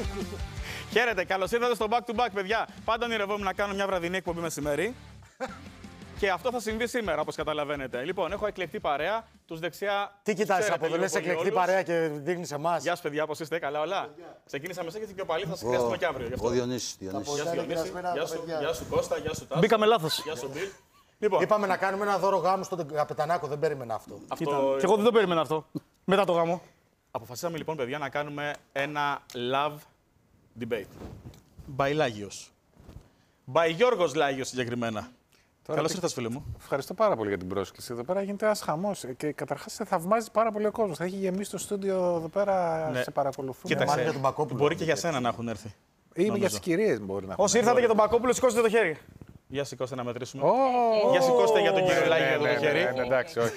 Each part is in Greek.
Χαίρετε, καλώς ήρθατε στο Back to Back, παιδιά. Πάντα ονειρευόμουν να κάνω μια βραδινή εκπομπή μεσημέρι. Και αυτό θα συμβεί σήμερα, όπως καταλαβαίνετε. Λοιπόν, έχω εκλεκτή παρέα. Τους δεξιά. Τι κοιτάζεις από εδώ, λες εκλεκτή παρέα και δείχνεις εμάς. Γεια σας, παιδιά, πώς είστε, καλά όλα. Ξεκίνησα με εσά γιατί πιο παλί θα σας χρειαστούμε και αύριο. Ο Διονύσης. Γεια σου Κώστα, γεια σου Τάσο. Μπήκαμε λάθος. Γεια σου Μπιλ. Λοιπόν, Είπαμε να κάνουμε ένα δώρο γάμου στον Καπετανάκο, δεν περίμενα αυτό. Και εγώ δεν το περίμενα αυτό. Μετά το γάμο. αποφασίσαμε λοιπόν, παιδιά, να κάνουμε ένα love debate. By Λάγιος. By Γιώργος Λάγιος συγκεκριμένα. Καλώς ήρθατε, φίλε μου. Ευχαριστώ πάρα πολύ για την πρόσκληση. Εδώ πέρα γίνεται ένας χαμός. Και καταρχάς σε θαυμάζει πάρα πολύ ο κόσμος. Θα έχει γεμίσει το στούντιο εδώ πέρα, Ναι. σε παρακολουθούν. Κοίταξε, για τον Μπακόπουλο. μπορεί και για σένα να έχουν έρθει. Ή για τις κυρίες μπορεί να. Όσοι ήρθατε για τον Μπακόπουλο, σηκώστε το χέρι. Για σηκώστε να μετρήσουμε. Oh, Για σηκώστε για τον κύριο Λάγιο εδώ το χέρι. Εντάξει, όχι.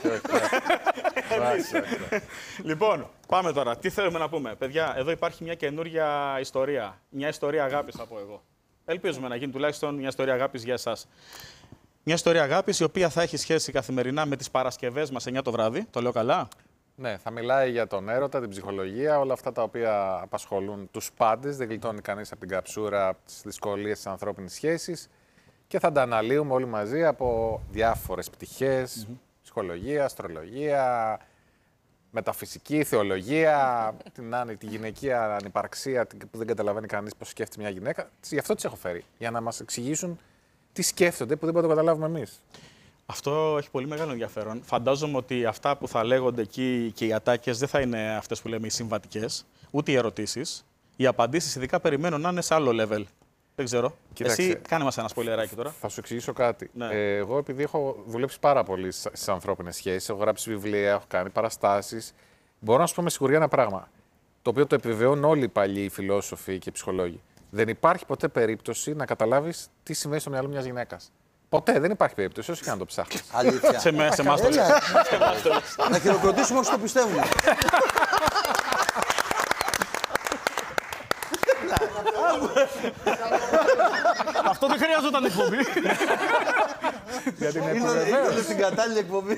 Λοιπόν, πάμε τώρα. Τι θέλουμε να πούμε. Παιδιά, εδώ υπάρχει μια καινούργια ιστορία. Μια ιστορία αγάπης, θα πω εγώ. Ελπίζουμε να γίνει τουλάχιστον μια ιστορία αγάπης για εσάς. Μια ιστορία αγάπης η οποία θα έχει σχέση καθημερινά με τις Παρασκευές μας 9 το βράδυ. Το λέω καλά. Ναι, θα μιλάει για τον έρωτα, την ψυχολογία, όλα αυτά τα οποία απασχολούν τους πάντες. Δεν γλιτώνει κανείς από την καψούρα, από τις δυσκολίες της ανθρώπινης σχέσης. Και θα τα αναλύουμε όλοι μαζί από διάφορες πτυχές, ψυχολογία, αστρολογία, μεταφυσική, θεολογία, τη γυναικεία ανυπαρξία που δεν καταλαβαίνει κανείς πώς σκέφτεται μια γυναίκα. Γι' αυτό τις έχω φέρει, για να μας εξηγήσουν τι σκέφτονται που δεν μπορούμε να το καταλάβουμε εμείς. Αυτό έχει πολύ μεγάλο ενδιαφέρον. Φαντάζομαι ότι αυτά που θα λέγονται εκεί και οι ατάκες δεν θα είναι αυτές που λέμε οι συμβατικές, ούτε οι ερωτήσεις. Οι απαντήσεις ειδικά περιμένω να είναι σε άλλο level. Δεν ξέρω. Κοίταξε, εσύ κάνε μας ένα σποιλεράκι τώρα. Θα σου εξηγήσω κάτι. Ναι. Εγώ, επειδή έχω δουλέψει πάρα πολύ στις ανθρώπινες σχέσεις, έχω γράψει βιβλία, έχω κάνει παραστάσεις, μπορώ να σου πω με σιγουριά ένα πράγμα. Το οποίο το επιβεβαιώνουν όλοι οι παλιοί φιλόσοφοι και ψυχολόγοι. Δεν υπάρχει ποτέ περίπτωση να καταλάβεις τι σημαίνει στο μυαλό μιας γυναίκας. Ποτέ δεν υπάρχει περίπτωση, όσο και να το ψάχνεις. Αλήθεια. Σε εμάς το λες. Να χειροκροτήσουμε όσοι το πιστεύουν. Αυτό δεν χρειαζόταν εκπομπή. Γιατί είναι Είναι στην κατάλληλη εκπομπή.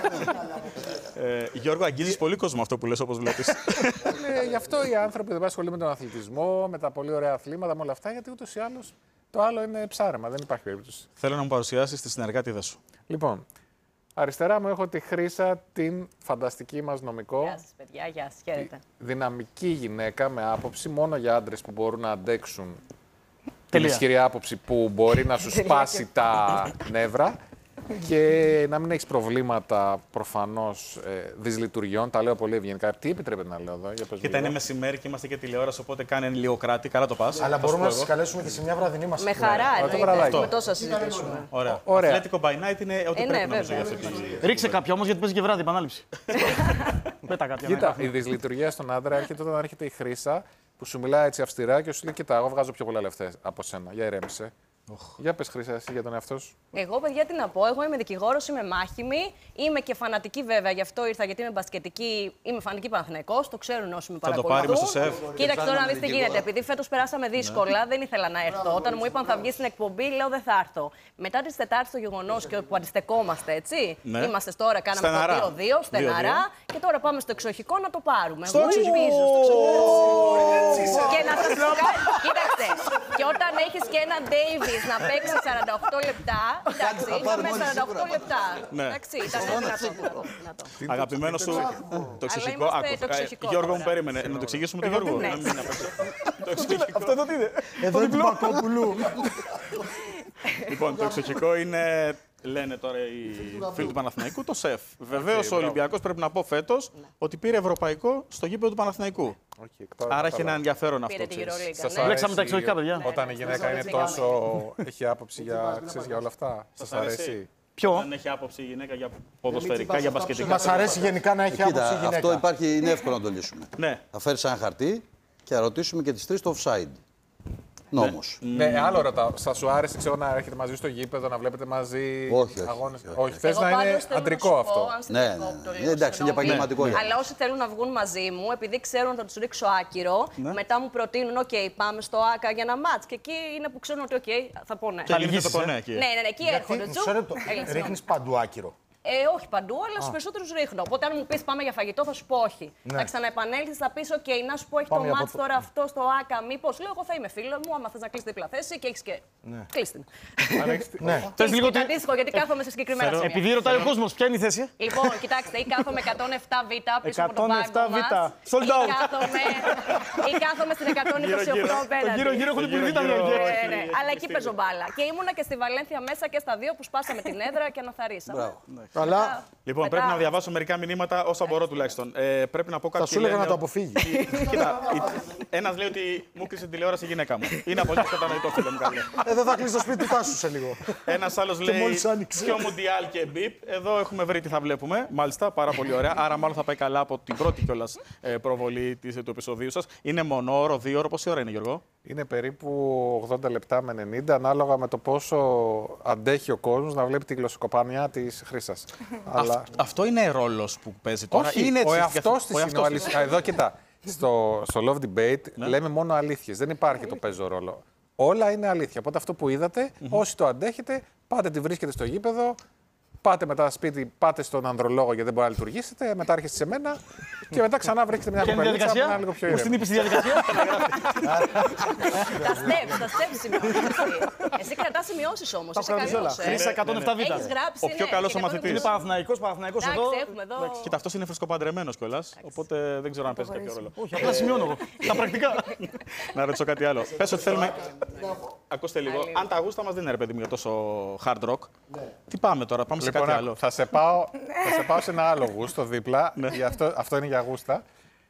Γιώργο, αγγίζεις πολύ κόσμο αυτό που λες, όπως βλέπεις. Γι' αυτό οι άνθρωποι δεν ασχολούνται με τον αθλητισμό, με τα πολύ ωραία αθλήματα, με όλα αυτά, γιατί ούτως ή άλλως το άλλο είναι ψάρεμα, δεν υπάρχει περίπτωση. Θέλω να μου παρουσιάσεις τη συνεργάτηδα σου. Λοιπόν, αριστερά μου έχω τη Χρύσα, την φανταστική μας νομικό. Γεια σας, παιδιά. Γεια σας. Χαίρετε. Δυναμική γυναίκα με άποψη μόνο για άντρες που μπορούν να αντέξουν την Τελεία. ισχυρή άποψη που μπορεί να σου σπάσει τα νεύρα και να μην έχεις προβλήματα προφανώς δυσλειτουργιών. Τα λέω πολύ ευγενικά. Τι επιτρέπετε να λέω εδώ, για πες Κοίτα, λίγο. είναι μεσημέρι και είμαστε και τηλεόραση, οπότε κάνε λίγο κράτη. Καλά το πας. Αλλά Θα μπορούμε να σου πω σας εγώ. καλέσουμε και σε μια βραδινή μας Με εκπομπή. χαρά, το εννοείται. βραδάκι. Με τόσα συζητήσουμε. Ωραία. Ωραία. Αθλέτικο by night είναι ό,τι Ναι, πρέπει νομίζω βέβαια. για αυτή τη. Ρίξε κάποια όμως γιατί παίζει και βράδυ, επανάληψη. Πέτα κάποια. Κοίτα, ναι. η δυσλειτουργία στον άντρα έρχεται όταν έρχεται η Χρύσα που σου μιλάει έτσι αυστηρά και σου λέει: Κοίτα, εγώ βγάζω πιο πολλά λεφτά από σένα. Για ηρέμησε. Για πες, Χρύσα, εσύ για τον εαυτό σου. Εγώ, παιδιά, τι να πω. Εγώ είμαι δικηγόρος, είμαι μάχημη. Είμαι και φανατική, βέβαια, γι' αυτό ήρθα, γιατί είμαι μπασκετική. Είμαι φανατική Παναθηναϊκός. Το ξέρουν όσοι με Θα το παρακολουθούν. πάρει στο σεφ. Κοίταξε τώρα να δεις τι γίνεται. Επειδή φέτος περάσαμε δύσκολα, δεν ήθελα να έρθω. Όταν μου είπαν θα βγει στην εκπομπή, λέω δεν θα έρθω. Μετά τη Τετάρτη το γεγονός και που αντιστεκόμαστε, έτσι. Ναι. Είμαστε τώρα, κάναμε Στεναρά. το 2-2, στεναρά. 2-2. Και τώρα πάμε στο εξοχικό να το πάρουμε. Στο Εγώ εξοχικό. ελπίζω στο εξοχικό. Και να σας πω κάτι. Κοίταξε. Και όταν έχεις και έναν Ντέιβις να παίξει 48 λεπτά. Εντάξει, είχαμε 48 λεπτά. Ναι. Εντάξει, ήταν δυνατό. Αγαπημένο σου το εξοχικό. είμαστε Άκου, το εξοχικό Γιώργο μου τώρα. περίμενε. Να το εξηγήσουμε τον Γιώργο. ναι. Να μην απ' έξω. Το εξοχικό. Αυτό εδώ τι είναι. Εδώ είναι του Μπακόπουλου. Λοιπόν, το εξοχικό είναι, λένε τώρα οι φίλοι του Παναθηναϊκού, το σεφ. Βεβαίως ο Ολυμπιακός πρέπει να πω φέτος ότι πήρε ευρωπαϊκό στο γήπεδο του Παναθηναϊκού. Άρα έχει ένα ενδιαφέρον αυτό. Πήρε τη ξέρεις. Euroliga. Σας ναι. αρέσει Λέξαμε τα εξοχικά, παιδιά. Όταν η γυναίκα είναι τόσο. Έχει άποψη για, ξέρεις, για όλα αυτά. Σας αρέσει. Ποιο? Αν έχει άποψη η γυναίκα για ποδοσφαιρικά, για μπασκετικά. Μας αρέσει γενικά να έχει άποψη η Κοίτα, αυτό γυναίκα. υπάρχει, είναι εύκολο να το λύσουμε. Ναι. Θα φέρεις ένα χαρτί και θα ρωτήσουμε και τις τρεις το offside. Νόμος. Ναι, άλλο ρωτάω. Θα σου άρεσε ξέρω, να έρχεται μαζί στο γήπεδο, να βλέπετε μαζί Όχι, αγώνες. όχι, Όχι, θες Εγώ να είναι πάντως θέλω να αντρικό σου πω, αυτό. αν σε Ναι, διακόπτω ναι. λίγο, Εντάξει, είναι συγγνώμη. επαγγελματικό. Ναι. Αλλά όσοι θέλουν να βγουν μαζί μου, επειδή ξέρουν ότι θα του ρίξω άκυρο, μετά μου προτείνουν: OK, πάμε στο ΑΚΑ για ένα μάτς. Και εκεί είναι που ξέρουν ότι OK, θα πω ναι. Και γίνεται το ναι εκεί. Ναι, εκεί έρχονται. Γιατί, μισό λεπτό, Έλα, συγγνώμη. ρίχνεις παντού άκυρο. Όχι παντού, αλλά στους περισσότερους ρίχνω. Οπότε, αν μου πεις πάμε για φαγητό, θα σου πω όχι. Θα ξαναεπανέλθεις, θα πεις: OK, να σου πω, έχει το μάτς τώρα αυτό στο ΆΚΑ. Μήπως λέω: Εγώ θα είμαι φίλο μου, άμα θες να κλείσεις δίπλα θέση και έχεις και. Κλείς την. Θες λίγο Είναι αντίστοιχο, γιατί κάθομαι σε συγκεκριμένα σημεία. Επειδή ρωτάει ο κόσμος, ποια είναι η θέση. Λοιπόν, κοιτάξτε, ή κάθομαι 107β πίσω από τον πάγκο 107β. μας, Sold out. ή κάθομαι στην 128 απέναντι. Γύρω-γύρω έχουν πουληθεί τα διαρκεία. Ναι. Αλλά εκεί παίζω μπάλα. Και ήμουνα και στη Βαλένθια μέσα και στα δύο που σπάσαμε την έδρα και αναθαρίσαμε. Καλά. Λοιπόν, Μετά. πρέπει να διαβάσω μερικά μηνύματα όσα μπορώ τουλάχιστον. Πρέπει να πω κάτι. Θα σου έλεγα να το αποφύγει. Κοίτα, ένας λέει ότι μου κλείσε τηλεόραση η γυναίκα μου. Είναι απολύτως κατανοητό, φίλε μου, καλέ. Εδώ θα κλείσει το σπίτι του Τάσου σε λίγο. Ένας άλλος λέει μόλις άνοιξε. πιο Μουντιάλ και μπιπ. Εδώ έχουμε βρει τι θα βλέπουμε. Μάλιστα, πάρα πολύ ωραία. Άρα, μάλλον θα πάει καλά από την πρώτη κιόλας προβολή του επεισοδίου σας. Είναι μονόωρο, 2ωρο. Πόση ώρα είναι, Γιώργο? Είναι περίπου 80 λεπτά με 90, ανάλογα με το πόσο αντέχει ο κόσμος να βλέπει τη γλωσσοκοπανιά της Χρύσας. Αλλά... Αυτό είναι ρόλος που παίζει τώρα. Όχι, είναι ο εαυτός της είναι ο αλήθειας. Εδώ, κοιτά, στο Love Debate λέμε μόνο αλήθειες. Δεν υπάρχει το παίζω ρόλο. Όλα είναι αλήθεια. Οπότε αυτό που είδατε, όσοι το αντέχετε, πάτε τη βρίσκετε στο γήπεδο, πάτε μετά σπίτι, πάτε στον ανδρολόγο γιατί δεν μπορεί να λειτουργήσετε, μετά έρχεστε σε μένα και μετά ξανά βρίσκετε μια κοπελίτσα που είναι λίγο πιο Πώς την ήρεμη. είπες τη διαδικασία. Τα steps σημειώσεις. Εσύ κρατάς σημειώσεις όμως. Είσαι καλός. Χρύσα 107β. Έχεις γράψει. Ο πιο ναι, καλός και ο μαθητής. Είναι Παναθηναϊκός εδώ. Εντάξει, έχουμε εδώ. Κοίτα, αυτός είναι φρεσκοπαντρεμένος κιόλας. Οπότε δεν ξέρω αν παίζει κάποιο ρόλο. Όχι, απλά σημειώνω εγώ. Τα πρακτικά. Να ρωτήσω κάτι άλλο. Πες ότι θέλουμε. Ακούστε λίγο. Αν τα γούστα μας δεν είναι, ρε παιδί μου, για τόσο hard rock. Τι πάμε τώρα, πάμε σε κάτι Λοιπόν, άλλο. θα σε πάω σε ένα άλλο γούστο δίπλα. Αυτό είναι για γούστα.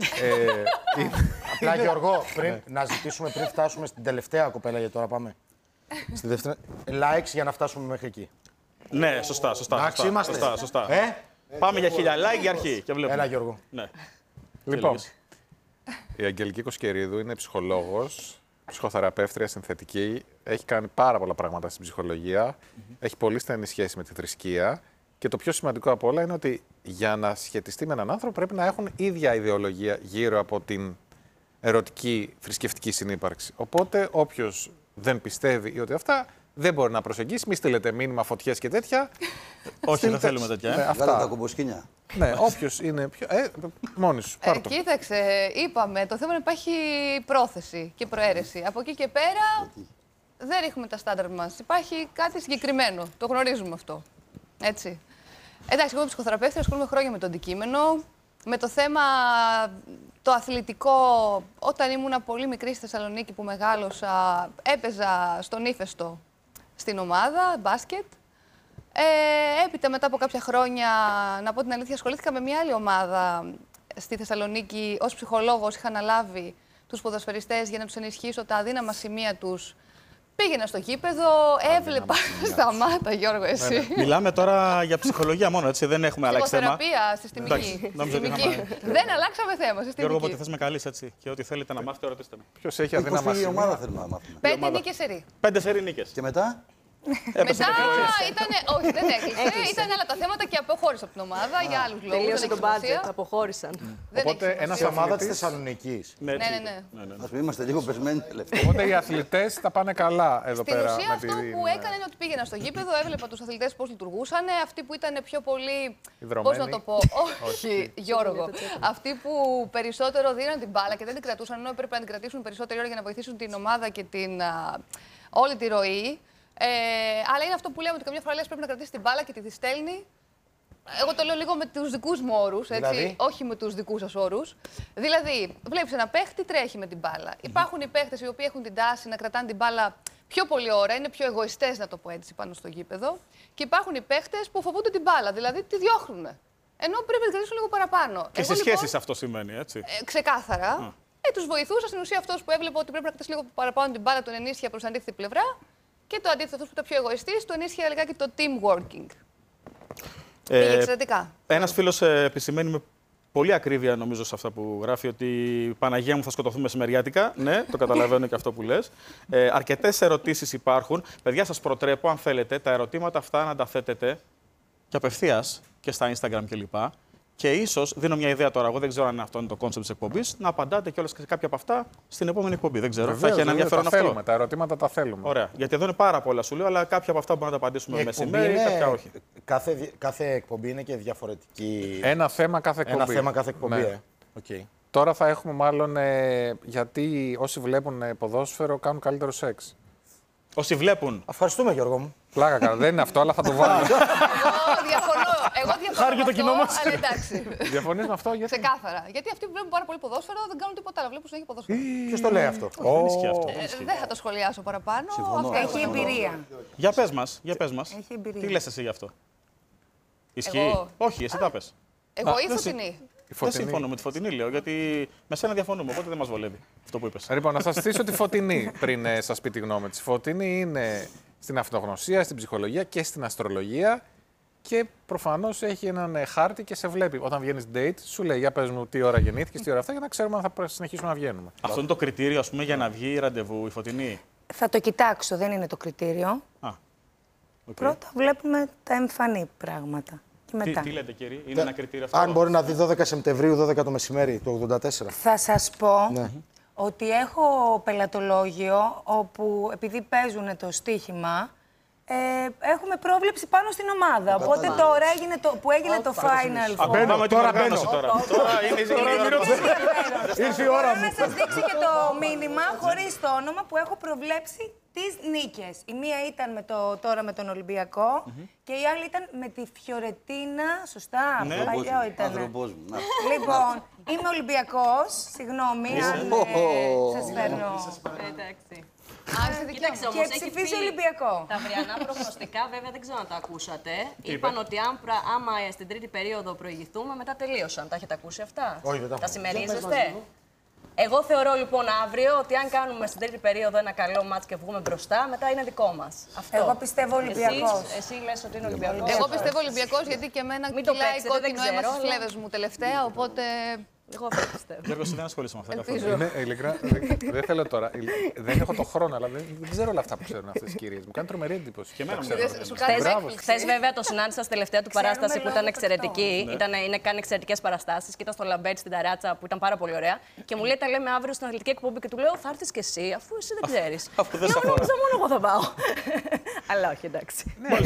Απλά Γιώργο, να ζητήσουμε πριν φτάσουμε στην τελευταία κοπέλα, γιατί τώρα πάμε. Στη δεύτερη. Likes για να φτάσουμε μέχρι εκεί. Ναι, σωστά. Εντάξει, είμαστε. Σωστά. Πάμε για 1000 like για αρχή. Και βλέπουμε. Έλα Γιώργο. Ναι. Λοιπόν, η Αγγελική Κοσκερίδου είναι ψυχολόγος, ψυχοθεραπεύτρια συνθετική. Έχει κάνει πάρα πολλά πράγματα στην ψυχολογία. Έχει πολύ στενή σχέση με τη θρησκεία. Και το πιο σημαντικό από όλα είναι ότι για να σχετιστεί με έναν άνθρωπο πρέπει να έχουν ίδια ιδεολογία γύρω από την ερωτική θρησκευτική συνύπαρξη. Οπότε όποιος δεν πιστεύει ή ότι αυτά δεν μπορεί να προσεγγίσει. Μη στείλετε μήνυμα, φωτιές και τέτοια. Όχι, δεν θέλουμε τέτοια. Ναι, Βγάλε τα αυτά. κομποσκίνια. Ναι, όποιος είναι πιο. Μόνοι σου. Πάρ' το. Κοίταξε, είπαμε, το θέμα είναι να υπάρχει πρόθεση και προαίρεση. Από εκεί και πέρα δεν ρίχνουμε τα στάνταρ μας. Υπάρχει κάτι συγκεκριμένο. Το γνωρίζουμε αυτό. Έτσι. Εντάξει, εγώ είμαι ψυχοθεραπεύτρια, ασχολούμαι χρόνια με το αντικείμενο. Με το θέμα το αθλητικό, όταν ήμουν πολύ μικρή στη Θεσσαλονίκη που μεγάλωσα, έπαιζα στον Ύφεστο στην ομάδα, μπάσκετ. Έπειτα μετά από κάποια χρόνια, να πω την αλήθεια, ασχολήθηκα με μια άλλη ομάδα στη Θεσσαλονίκη. Ως ψυχολόγος είχα αναλάβει τους ποδοσφαιριστές για να τους ενισχύσω τα αδύναμα σημεία τους. Πήγαινα στο γήπεδο, έβλεπα. Σταμάτα, Γιώργο, εσύ. Μιλάμε τώρα για ψυχολογία μόνο, έτσι. Δεν έχουμε αλλάξει θέμα. Ψυχοθεραπεία, συστημική. νόμιζα ότι είχαμε- Δεν αλλάξαμε θέμα, συστημική. Γιώργο, όποτε θες με καλείς, έτσι. Και ό,τι θέλετε να μάθετε, ρωτήστε με. Ποιος έχει 20 αδύναμα η σημεία. ομάδα θέλουμε να μάθουμε. 5 νίκες σερί. 5 σερί νίκες. Και μετά, Μετά ήταν. Όχι, δεν έκλεισε. Ήταν άλλα τα θέματα και αποχώρησα από την ομάδα για άλλους λόγους. Τελείωσε δεν το έχει σημασία. budget, αποχώρησαν. Δεν Οπότε έχει ένας σημασία. Ομάδα τη αθλητής. Θεσσαλονίκη. Ναι, Ναι, ναι, ναι. ας πούμε, είμαστε λίγο πεσμένοι τελευταία. Οπότε οι αθλητές τα πάνε καλά εδώ Στην πέρα. ουσία με αυτό την- που έκανα είναι ότι πήγαινα στο γήπεδο, έβλεπα τους αθλητές πώς λειτουργούσαν. Αυτοί που ήταν πιο πολύ. Ιδρωμένοι. Πώς να το πω. Όχι, Γιώργο. Αυτοί που περισσότερο δίναν την μπάλα και δεν την κρατούσαν, ενώ έπρεπε να την κρατήσουν περισσότερη ώρα για να βοηθήσουν την ομάδα και όλη τη ροή. Αλλά είναι αυτό που λέμε ότι καμιά φορά λες πρέπει να κρατήσει την μπάλα και τη διστέλνει. Εγώ το λέω λίγο με τους δικούς μου όρους, έτσι, Δηλαδή? όχι με τους δικούς σας όρους. Δηλαδή, βλέπεις ένα παίχτη, τρέχει με την μπάλα. Υπάρχουν οι παίχτες οι οποίοι έχουν την τάση να κρατάνε την μπάλα πιο πολλή ώρα, είναι πιο εγωιστές, να το πω έτσι, πάνω στο γήπεδο. Και υπάρχουν οι παίχτες που φοβούνται την μπάλα, δηλαδή τη διώχνουν. Ενώ πρέπει να την κρατήσουν λίγο παραπάνω. Και στις σχέσεις αυτό σημαίνει, έτσι. Ξεκάθαρα. Τους βοηθούσα στην ουσία αυτός που έβλεπε ότι πρέπει να κρατήσει λίγο παραπάνω την μπάλα, τον ενίσχυα προς την αντίθετη πλευρά. Και το αντίθετο, αυτός που ήταν πιο εγωιστής, τον ενίσχυα λιγάκι το team working. Πήγε εξαιρετικά. Ένας φίλος επισημαίνει με πολύ ακρίβεια, νομίζω, σε αυτά που γράφει, ότι Παναγία μου θα σκοτωθούμε μεσημεριάτικα. Ναι, το καταλαβαίνω και αυτό που λες. Αρκετές ερωτήσεις υπάρχουν. Παιδιά, σας προτρέπω, αν θέλετε, τα ερωτήματα αυτά να τα θέτετε και απευθείας και στα Instagram κλπ. Και ίσως, δίνω μια ιδέα τώρα, εγώ δεν ξέρω αν αυτό είναι το κόνσεπτ της εκπομπής, να απαντάτε κιόλας σε κάποια από αυτά στην επόμενη εκπομπή. Δεν ξέρω. Βεβαίως, θα έχει ένα ενδιαφέρον τα αυτό. θέλουμε, τα ερωτήματα τα θέλουμε. Ωραία. Γιατί εδώ είναι πάρα πολλά, σου λέω, αλλά κάποια από αυτά μπορούμε να τα απαντήσουμε μεσημέρι, κάποια όχι. Κάθε εκπομπή είναι και διαφορετική. Ένα θέμα κάθε εκπομπή. Ένα θέμα κάθε εκπομπή. Ναι. Okay. Τώρα θα έχουμε μάλλον γιατί όσοι βλέπουν ποδόσφαιρο κάνουν καλύτερο σεξ. Όσοι βλέπουν. Ευχαριστούμε, Γιώργο μου. Πλάκα καλά, δεν είναι αυτό, αλλά θα το βάλω. Εγώ διαφωνώ. Χάρηκε το κοινό μας. Αλλά εντάξει. Διαφωνείς με αυτό, γιατί? Ξεκάθαρα. Γιατί αυτοί που βλέπουν πάρα πολύ ποδόσφαιρο δεν κάνουν τίποτα άλλο. Βλέπουν συνέχεια ποδόσφαιρο. Ποιος το λέει αυτό? Δεν ισχύει αυτό. Δεν θα το σχολιάσω παραπάνω. Έχει εμπειρία. Για πες μας, για πες μας. Έχει εμπειρία. Τι λες εσύ γι' αυτό? Ισχύει? Εγώ. Όχι, εσύ τα πες. Εγώ ή δεν Φωτεινή. Δεν συμφωνώ με τη Φωτεινή, λέω, γιατί με σένα διαφωνούμε, οπότε δεν μας βολεύει αυτό που είπες. Λοιπόν, να σας στήσω τη Φωτεινή πριν σας πει τη γνώμη της. Η Φωτεινή είναι στην αυτογνωσία, στην ψυχολογία και στην αστρολογία και προφανώς έχει έναν χάρτη και σε βλέπει. Όταν βγαίνεις date, σου λέει για πες μου τι ώρα γεννήθηκες, τι ώρα αυτά, για να ξέρουμε αν θα συνεχίσουμε να βγαίνουμε. Αυτό είναι το κριτήριο, ας πούμε, για να βγει ραντεβού η Φωτεινή. Θα το κοιτάξω, δεν είναι το κριτήριο. Okay. Πρώτα βλέπουμε τα εμφανή πράγματα. Και μετά. Τι λέτε, κύριε, είναι ένα κριτήριο αυτό? Αν μπορεί να δει 12 Σεπτεμβρίου, 12 το μεσημέρι, το 84. Θα σας πω ότι έχω πελατολόγιο όπου επειδή παίζουν το στοίχημα, έχουμε πρόβλεψη πάνω στην ομάδα. Οπότε τώρα που έγινε το Final Four. Πάμε την οργάνωση τώρα. Τώρα είναι η ώρα. Ήρθε η ώρα Μπορώ να σας δείξω και το μήνυμα χωρίς το όνομα που έχω προβλέψει τις νίκες. Η μία ήταν τώρα με τον Ολυμπιακό και η άλλη ήταν με τη Φιωρετίνα. Σωστά, παλιό ήταν. Άνθρωπός μου. Λοιπόν, είμαι Ολυμπιακός. Συγγνώμη αν σας φέρνω. Εντάξει. Κοίταξε Και ψηφίζει Ολυμπιακό. Τα αυριανά προγνωστικά, βέβαια, δεν ξέρω αν τα ακούσατε. Είπαν ότι άμα στην τρίτη περίοδο προηγηθούμε, μετά τελείωσαν. Τα έχετε ακούσει αυτά? Όχι, δεν τα έχω. Τα συμμερίζεστε? Εγώ θεωρώ λοιπόν αύριο ότι αν κάνουμε στην τρίτη περίοδο ένα καλό μάτς και βγούμε μπροστά, μετά είναι δικό μας. Αυτό. Εγώ πιστεύω Ολυμπιακός. Εσύ λες ότι είναι Ολυμπιακός. Εγώ πιστεύω Ολυμπιακός γιατί και εμένα Μην το κυλάει παίξετε, δεν κόκκινο αίμα ξέρω, στις αλλά- φλέβες μου τελευταία, οπότε Εγώ αυτό πιστεύω. Γιώργο, εσύ δεν ασχολείσαι με αυτά καθόλου. ελπίζω. Είναι, ειλικρινά, δεν θέλω τώρα. Δεν έχω το χρόνο, αλλά δεν ξέρω όλα αυτά που ξέρουν αυτές οι κυρίες. Μου κάνει τρομερή εντύπωση. Και εμένα μου Σου κάνει Μπράβο. έκπληξη. Χθε, βέβαια, το συνάντησα στη τελευταία του Ξέρουμε παράσταση που ήταν λόγω εξαιρετική. Κάνει εξαιρετικέ παραστάσει και ήταν στο Λαμπέτ στην Ταράτσα που ήταν πάρα πολύ ωραία. Και μου λέει: τα λέμε αύριο στην αθλητική εκπομπή. Και του λέω: θα έρθει κι εσύ, αφού εσύ δεν ξέρει. Αφού δεν σε αφορά. Νόμιζα μόνο εγώ θα πάω. Αλλά όχι, εντάξει.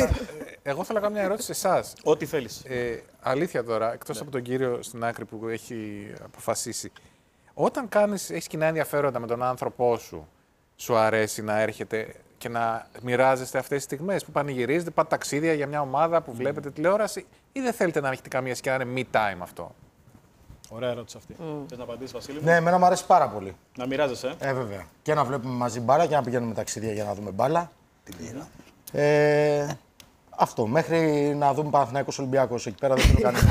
Εγώ θέλω να κάνω μια ερώτηση σε εσά. Ό,τι θέλεις. Αλήθεια τώρα, εκτός από τον κύριο στην άκρη που έχει αποφασίσει, όταν έχεις κοινά ενδιαφέροντα με τον άνθρωπό σου, σου αρέσει να έρχεται και να μοιράζεστε αυτές τις στιγμές που πανηγυρίζετε, πάτε ταξίδια για μια ομάδα που βλέπετε τηλεόραση, ή δεν θέλετε να έχετε καμία σχέση να είναι me time αυτό? Ωραία ερώτηση αυτή. Θες να απαντήσεις, Βασίλη μου? Ναι, εμένα μου αρέσει πάρα πολύ. Να μοιράζεσαι. Βέβαια. Και να βλέπουμε μαζί μπάλα και να πηγαίνουμε ταξίδια για να δούμε μπάλα. Την πήρα. Αυτό. Μέχρι να δούμε Παναθηναϊκός Ολυμπιακός. Εκεί πέρα δεν θέλω κανένα.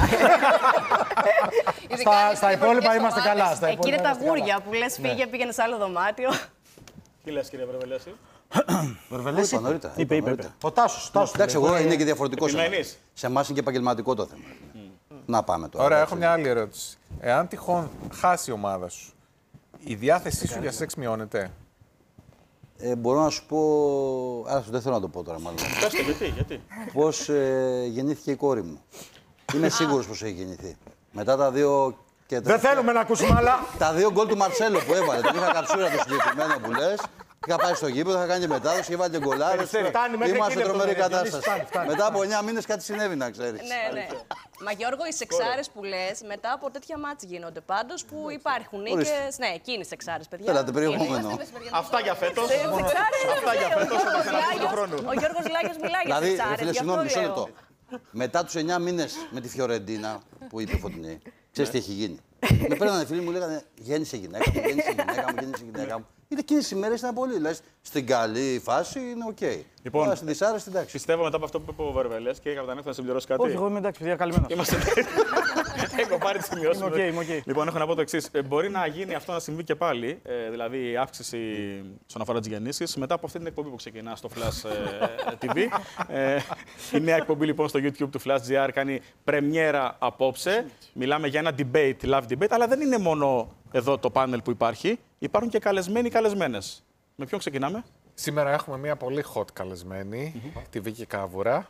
Στα υπόλοιπα είμαστε καλά. Στα Εκεί είναι υπόλοιπα τα είμαστε καλά. γούρια που λες φύγε, πήγαινε σε άλλο δωμάτιο. Τι λες, κύριε Βρεβελέση? Βερβελές Είπα νωρίτερα. Είπε. Ο Τάσος. Εντάξει, εγώ είναι και διαφορετικό σε εμάς. Επιμένεις? Σε εμάς είναι και επαγγελματικό το θέμα. Να πάμε τώρα. Ωραία, εντάξει. έχω μια άλλη ερώτηση. Εάν τυχόν χάσει η ομάδα σου, η διάθεσή σου για σεξ μειώνεται? Μπορώ να σου πω. Άρα δεν θέλω να το πω τώρα, μάλλον. Πες το, γιατί. Πώς γεννήθηκε η κόρη μου. Είμαι σίγουρος πως έχει γεννηθεί. Μετά τα δύο. Δεν θέλουμε να ακούσουμε άλλα. Τα δύο γκολ του Μαρσέλο που έβαλε. Τον είχα καψούρα το συγκεκριμένο που λες. Είχα πάει στο γήπεδο, είχα κάνει και μετάδοση, είχε βάλει και γκολάρες. Φτάνει, μέχρι Είμαστε εκεί τρομερή λεπτό, κατάσταση. φτάνει. Μετά από 9 μήνες κάτι συνέβη, να ξέρεις. Ναι. Μα Γιώργο, οι σεξάρες που λες μετά από τέτοια μάτς γίνονται πάντως που υπάρχουν νίκες. Ναι, εκείνοι οι σεξάρες, παιδιά. Θέλατε περιεχόμενο. Αυτά για φέτος. Αυτά για φέτος, θα τα ξαναπούμε του χρόνου. Ο Γιώργος Λάγιος μιλάει για Δηλαδή, ρε σεξάρες, φίλε, γι' συγγνώμη, αυτό μισό λέω. λεπτό. Μετά τους 9 μήνες με τη Φιωρεντίνα που είπε η Φωτεινή, ξέρεις τι έχει γίνει. Με παίρνανε φίλοι μου, λέγανε γέννησε γυναίκα μου, γέννησε γυναίκα μου. Είναι εκείνες οι μέρες ήταν πολύ. Λες, στην καλή φάση είναι οκ. Λοιπόν, Τώρα στην δυσάρεστη, εντάξει. Πιστεύω μετά από αυτό που είπε ο Βερβελές και είχα να συμπληρώσει κάτι. Όχι, εγώ είμαι εντάξει, παιδιά, καλυμμένος. Είμαστε. Έχω πάρει τις σημειώσεις μου. Είμαι οκ. Λοιπόν, έχω να πω το εξής. Μπορεί να γίνει αυτό να συμβεί και πάλι, δηλαδή η αύξηση στον αφορά τις γεννήσεις, μετά από αυτή την εκπομπή που ξεκινά στο Flash TV. Η νέα εκπομπή λοιπόν στο YouTube του Flash GR κάνει πρεμιέρα απόψε. Μιλάμε για ένα debate, live debate, αλλά δεν είναι μόνο εδώ το πάνελ που υπάρχει. Υπάρχουν και καλεσμένοι καλεσμένες. Με ποιον ξεκινάμε? Σήμερα έχουμε μια πολύ hot καλεσμένη, τη Βίκη Κάβουρα.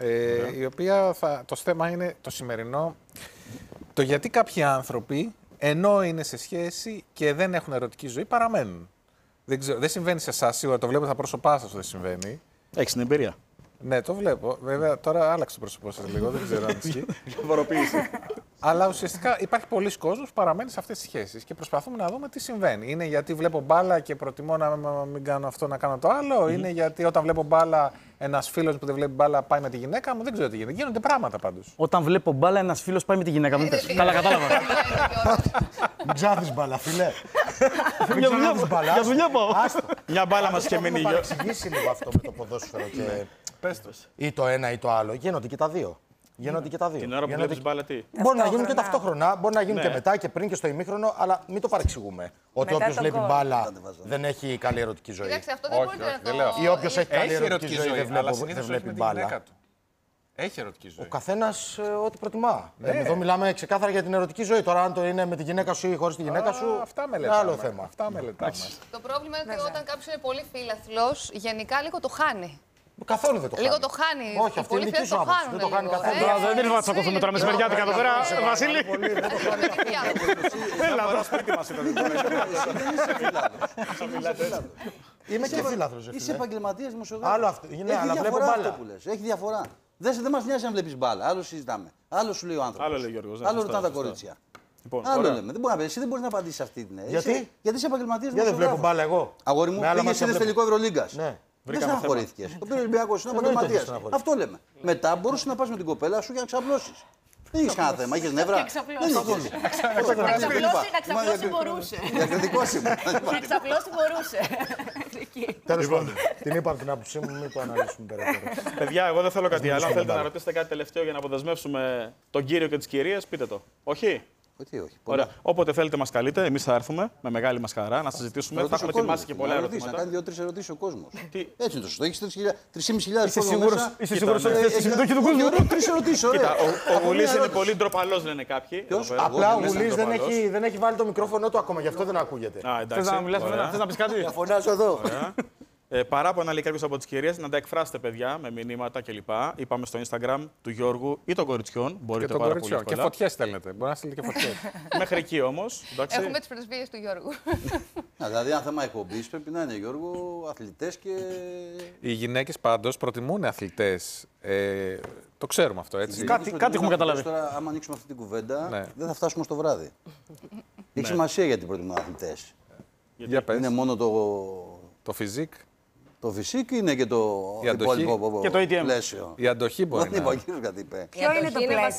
η οποία το θέμα είναι το σημερινό. Το γιατί κάποιοι άνθρωποι, ενώ είναι σε σχέση και δεν έχουν ερωτική ζωή, παραμένουν. Δεν συμβαίνει σε εσάς, σίγουρα το βλέπω στα πρόσωπά σας, δεν συμβαίνει. Έχεις την εμπειρία. Ναι, το βλέπω. Βέβαια, τώρα άλλαξε το πρόσωπό σας λίγο, δεν ξέρω αν ισχύει. Διαφοροποίηση. Αλλά ουσιαστικά υπάρχει πολλοί κόσμος που παραμένει σε αυτές τις σχέσεις και προσπαθούμε να δούμε τι συμβαίνει. Είναι γιατί βλέπω μπάλα και προτιμώ να μην κάνω αυτό, να κάνω το άλλο. Είναι γιατί όταν βλέπω μπάλα, ένας φίλος που δεν βλέπει μπάλα πάει με τη γυναίκα μου. Δεν ξέρω τι γίνεται. Γίνονται πράγματα πάντως. Όταν βλέπω μπάλα, ένας φίλος πάει με τη γυναίκα μου. Καλά, κατάλαβα. Μην ψάχνεις μπάλα, φίλε. Για δουλειά πάω. Μια μπάλα μας και μείνει. Έχουμε παρεξηγήσει λίγο αυτό με το ποδόσφαιρο. Ή το ένα ή το άλλο. Γίνονται και τα δύο. Γίνονται και τα δύο. Την ώρα που βλέπεις μπάλα, τι. Μπορεί να γίνουν και ταυτόχρονα, μπορεί να γίνουν και μετά και πριν και στο ημίχρονο, αλλά μην το παρεξηγούμε. Ότι όποιος βλέπει μπάλα δεν έχει καλή ερωτική ζωή. Κοιτάξτε, αυτό δεν μπορείτε να το... Ή όποιος έχει καλή ερωτική ζωή δεν βλέπει μπάλα. Έχει ερωτική ζωή. Ο καθένας ό,τι προτιμά. Εδώ μιλάμε ξεκάθαρα για την ερωτική ζωή. Τώρα, αν το είναι με τη γυναίκα σου ή χωρίς τη γυναίκα σου, είναι άλλο θέμα. Αυτά μελετάμε. Το πρόβλημα είναι ότι όταν κάποιος είναι πολύ φίλαθλος, γενικά λίγο το χάνει. Καθόλου δεν το χάνει. Λίγο το χάνει. Όχι, αυτή είναι η δική σου άποψη. Δεν το χάνει καθόλου. Δεν είναι να τσακωθούμε τώρα μεσημεριάτικα εδώ πέρα, Βασίλη. Δεν το χάνει καθόλου. Έλα, εδώ σπίτι μας ήταν. Είμαι και φίλαθρος. Είσαι επαγγελματίας δημοσιογράφος. Άλλο αυτό. Ναι, αλλά βλέπω μπάλα. Έχει διαφορά. Δεν μας νοιάζει αν βλέπεις μπάλα. Άλλο συζητάμε. Άλλο σου λέει ο άνθρωπος. Άλλο λέει ο Γιώργος. Άλλο ρωτάνε τα κορίτσια. Άλλο λέμε. Εσύ δεν μπορείς να απαντήσεις αυτή την ερώτηση. Γιατί είσαι επαγγελματίας δημοσιογράφος. Δεν βλέπω μπάλα εγώ. Αγόρι μου, πήγες σε τελικό Ευρωλίγκας. Δεν στεναχωρήθηκες. Το πήρε ο Ολυμπιακός, είναι επαγγελματίας. Αυτό λέμε. Μετά μπορούσε να πας με την κοπέλα σου για να ξαπλώσεις. Δεν είχε κανένα θέμα, είχε νεύρα. Να ξαπλώσει μπορούσε. Διακριτικός ήμουν. Να ξαπλώσει μπορούσε. Τέλος πάντων, την είπα την άποψή μου, μην το αναλύσουμε περαιτέρω. Παιδιά, εγώ δεν θέλω κάτι άλλο. Αν θέλετε να ρωτήσετε κάτι τελευταίο για να αποδεσμεύσουμε τον κύριο και τις κυρίες, πείτε το. Όχι. Όχι. Ωραία. Όποτε θέλετε, μας καλείτε. Εμείς θα έρθουμε με μεγάλη μας χαρά να συζητήσουμε. Θα έχουμε ετοιμάσει και πολλά ερωτήματα. Να κάνει 2-3 ερωτήσεις ο κόσμος. Τι? Έτσι είναι το σωστό. Έχεις 3.500 Είσαι σίγουρος ότι θες τη συμμετοχή του κόσμου? 3 ερωτήσεις, ωραία. Ο Γουλής είναι πολύ ντροπαλός, λένε κάποιοι. Απλά ο Γουλής δεν έχει βάλει το μικρόφωνο του ακόμα, γι' αυτό δεν ακούγεται. Θες να μιλάς, θες να πεις κάτι? Φωνάζω εδώ. Παράπονα λέει κάποιος από τις κυρίες, να τα εκφράσετε, παιδιά, με μηνύματα κλπ. Είπαμε στο Instagram του Γιώργου ή των κοριτσιών. Μπορείτε πάρα πολύ εύκολα. Και φωτιές στέλνετε. Μπορεί να στείλετε και φωτιές. Μέχρι εκεί όμως. Έχουμε τις πρεσβείες του Γιώργου. Δηλαδή, αν θέμα εκπομπής πρέπει να είναι, Γιώργο, αθλητές και. Οι γυναίκες πάντως προτιμούν αθλητές. Το ξέρουμε αυτό, έτσι. Κάτι έχουμε καταλάβει. Τώρα, άμα ανοίξουμε αυτή την κουβέντα, δεν θα φτάσουμε στο βράδυ. Έχει σημασία γιατί προτιμούν αθλητές. Για πες. Είναι μόνο Το φιζικ. το φυσικό είναι και το υπόλοιπο και το ATM. πλαίσιο. Η αντοχή μπορεί Δεν είπα, ο να κύριος κάτι είπε. Ποιο είναι το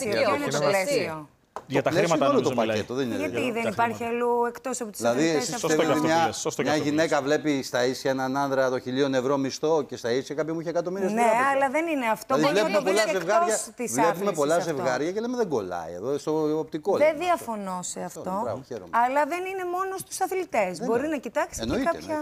πλαίσιο? Για τα χρήματα όλο νομίζω το μιλάει. πακέτο, δεν είναι. Γιατί δεν υπάρχει αλλού εκτός από τις Δηλαδή, αθλητές εσείς αυτό? πιστεύετε ότι Σωστό και μια αυτό που γυναίκα βλέπει στα ίσια έναν άνδρα το 1.000 ευρώ μισθό και στα ίσια κάποιον μου είχε εκατομμύρια στην Ναι, τράπεζα. αλλά δεν είναι αυτό. Δηλαδή, Μπορεί να βλέπουμε το πολλά βρεις ζευγάρια, εκτός της βλέπουμε άθλησης πολλά αυτό. ζευγάρια και λέμε δεν κολλάει εδώ, στο οπτικό. Δεν λέμε. διαφωνώ σε αυτό, μπράβο, χαίρομαι. αλλά δεν είναι μόνο στους αθλητές. Μπορεί να κοιτάξει και Εννοείται, κάποια...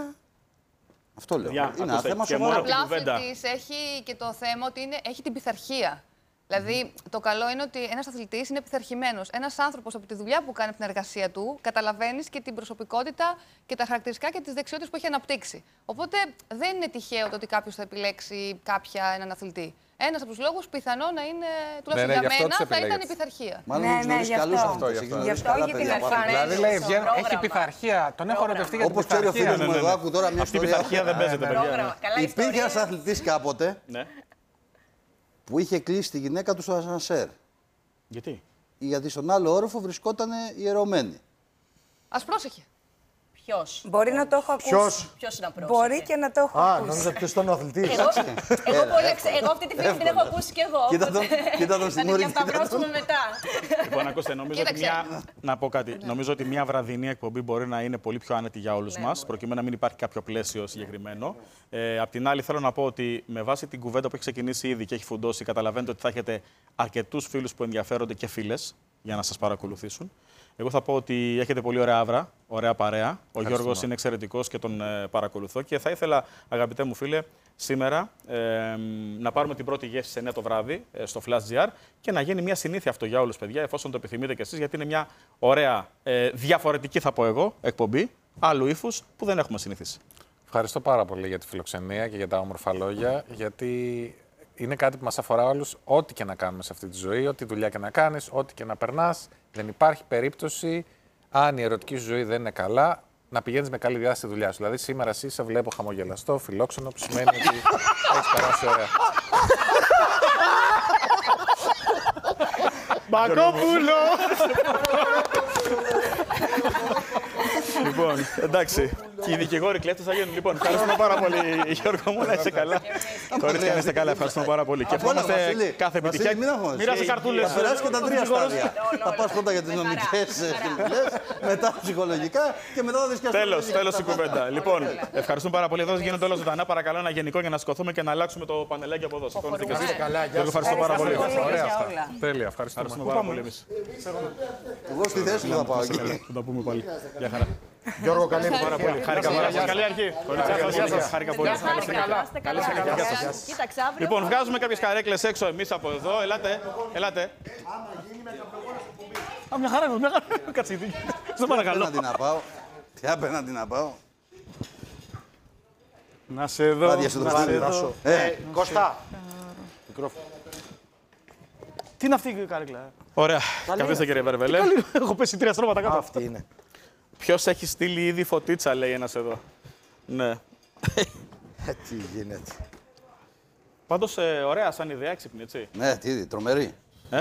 Αυτό λέω. Παιδιά, Είναι ένα ακούστε, θέμα και σοβαρό. μόνο- Απλά ο κουβέντα. αθλητής έχει και το θέμα ότι έχει την πειθαρχία. Δηλαδή, το καλό είναι ότι ένας αθλητής είναι πειθαρχημένος. Ένας άνθρωπος από τη δουλειά που κάνει από την εργασία του, καταλαβαίνεις και την προσωπικότητα και τα χαρακτηριστικά και τις δεξιότητες που έχει αναπτύξει. Οπότε δεν είναι τυχαίο το ότι κάποιος θα επιλέξει έναν αθλητή. Ένας από τους λόγους πιθανό να είναι, τουλάχιστον ναι, για γι' αυτό μένα, τους θα ήταν η επιλέγετε. πειθαρχία. Μάλλον Ναι, έχεις ναι, γνωρίσει γι' καλούς αυτό. αυτούς. Γι' αυτό, γιατί να φανεί. Δηλαδή λέει, στο έχει πρόγραμμα. πειθαρχία. Τον έχω ερωτευτεί για την Όπως ξέρει ο φίλος πειθαρχία. μου εδώ, άκου τώρα μια Αυτή η ιστορία. πειθαρχία δεν παίζεται, παιδιά. Πρόγραμμα. Καλά Υπήρχε ιστορία. ένας αθλητής κάποτε Ναι. που είχε κλείσει τη γυναίκα του στο ασανσέρ. Γιατί? Γιατί στον άλλο όροφο βρισκόταν ιερωμένη. Ας πρόσεχε. Ποιος? Μπορεί να το έχω ακούσει. Ποιος να πρόσεχε? Μπορεί και να το έχω Α, ακούσει. νόμιζα ποιος ήταν ο αθλητής. Εγώ αυτή τη φήμη την έχω ακούσει κι εγώ. Κοίτα τον στην Θα ουρή. την διασταυρώσουμε μετά. Λοιπόν, ακούστε, νομίζω ότι Κοίταξε. να πω κάτι. Νομίζω ότι μια βραδινή εκπομπή μπορεί να είναι πολύ πιο άνετη για όλους μας, προκειμένου να μην υπάρχει κάποιο πλαίσιο συγκεκριμένο. Απ' την άλλη, θέλω να πω ότι με βάση την κουβέντα που έχει ξεκινήσει ήδη και έχει φουντώσει, καταλαβαίνετε ότι θα έχετε αρκετούς φίλους που ενδιαφέρονται και φίλες για να σας παρακολουθήσουν. Εγώ θα πω ότι έχετε πολύ ωραία άβρα, ωραία παρέα. Ο Γιώργος είναι εξαιρετικός και τον παρακολουθώ. Και θα ήθελα, αγαπητέ μου φίλε, σήμερα να πάρουμε την πρώτη γεύση σε 9 το βράδυ στο Flash GR και να γίνει μια συνήθεια αυτό για όλους, παιδιά, εφόσον το επιθυμείτε κι εσείς, γιατί είναι μια ωραία, διαφορετική θα πω εγώ, εκπομπή, άλλου ύφους που δεν έχουμε συνηθίσει. Ευχαριστώ πάρα πολύ για τη φιλοξενία και για τα όμορφα λόγια, γιατί είναι κάτι που μας αφορά όλους, ό,τι και να κάνουμε σε αυτή τη ζωή, ό,τι δουλειά και να κάνεις, ό,τι και να περνάς. Δεν υπάρχει περίπτωση, αν η ερωτική σου ζωή δεν είναι καλά, να πηγαίνεις με καλή διάθεση στη δουλειά σου. Δηλαδή, σήμερα εσύ σε βλέπω χαμογελαστό, φιλόξενο, που σημαίνει ότι έχεις περάσει ωραία. Μπακόπουλο! Λοιπόν, εντάξει. Και οι δικηγόροι κλέφτες θα γίνουν. Λοιπόν, ευχαριστούμε πάρα πολύ, Γιώργο μου, να είσαι καλά. Κορίτσια, να είστε καλά, ευχαριστούμε πάρα πολύ. Και ευχόμαστε κάθε επιτυχία. Μοίρασε καρτούλες. Θα περάσει και τα 3 στάδια. Θα πας πρώτα για τις νομικές συμβουλές, μετά ψυχολογικά και μετά θα δεις και αστρολογικά. Τέλος η κουβέντα. Λοιπόν, ευχαριστούμε πάρα πολύ. Εδώ γίνονται όλα ζωντανά. Παρακαλώ ένα γενικό για να σηκωθούμε και να αλλάξουμε το πανελάκι από εδώ. Σηκώνετε και εσείς. Ευχαριστώ πάρα πολύ. Ωραία αυτά. Τέλεια, ευχαριστούμε. Πάρα πολύ εμείς. Εγώ στη θέση μου θα πάω εκεί. Θα τα πούμε πάλι. Γεια χαρά. Γιώργο, καλή Πάρα πολύ. Χάρηκα πάρα πολύ. Καλή αρχή. Χάρηκα πολύ. Κοίταξε, αύριο. Λοιπόν, βγάζουμε κάποιες καρέκλες έξω εμείς από εδώ. Ελάτε. Μια χαρά, μια χαρά. Κάτσε, στο παρακαλώ. Τι απέναντι να πάω. Να σε δω. Άδεια στο δω. Κώστα. Τι είναι αυτή η καρέκλα. Ωραία. Καθίστε κύριε Βερβελέ. Έχω πέσει 3 στρώματα κάτω. Αυτή είναι. Ποιος έχει στείλει ήδη φωτίτσα, λέει ένας εδώ. Ναι. Τι γίνεται. Πάντως, ωραία σαν ιδέα, έξυπνη, έτσι. Ναι, τι, τρομερή.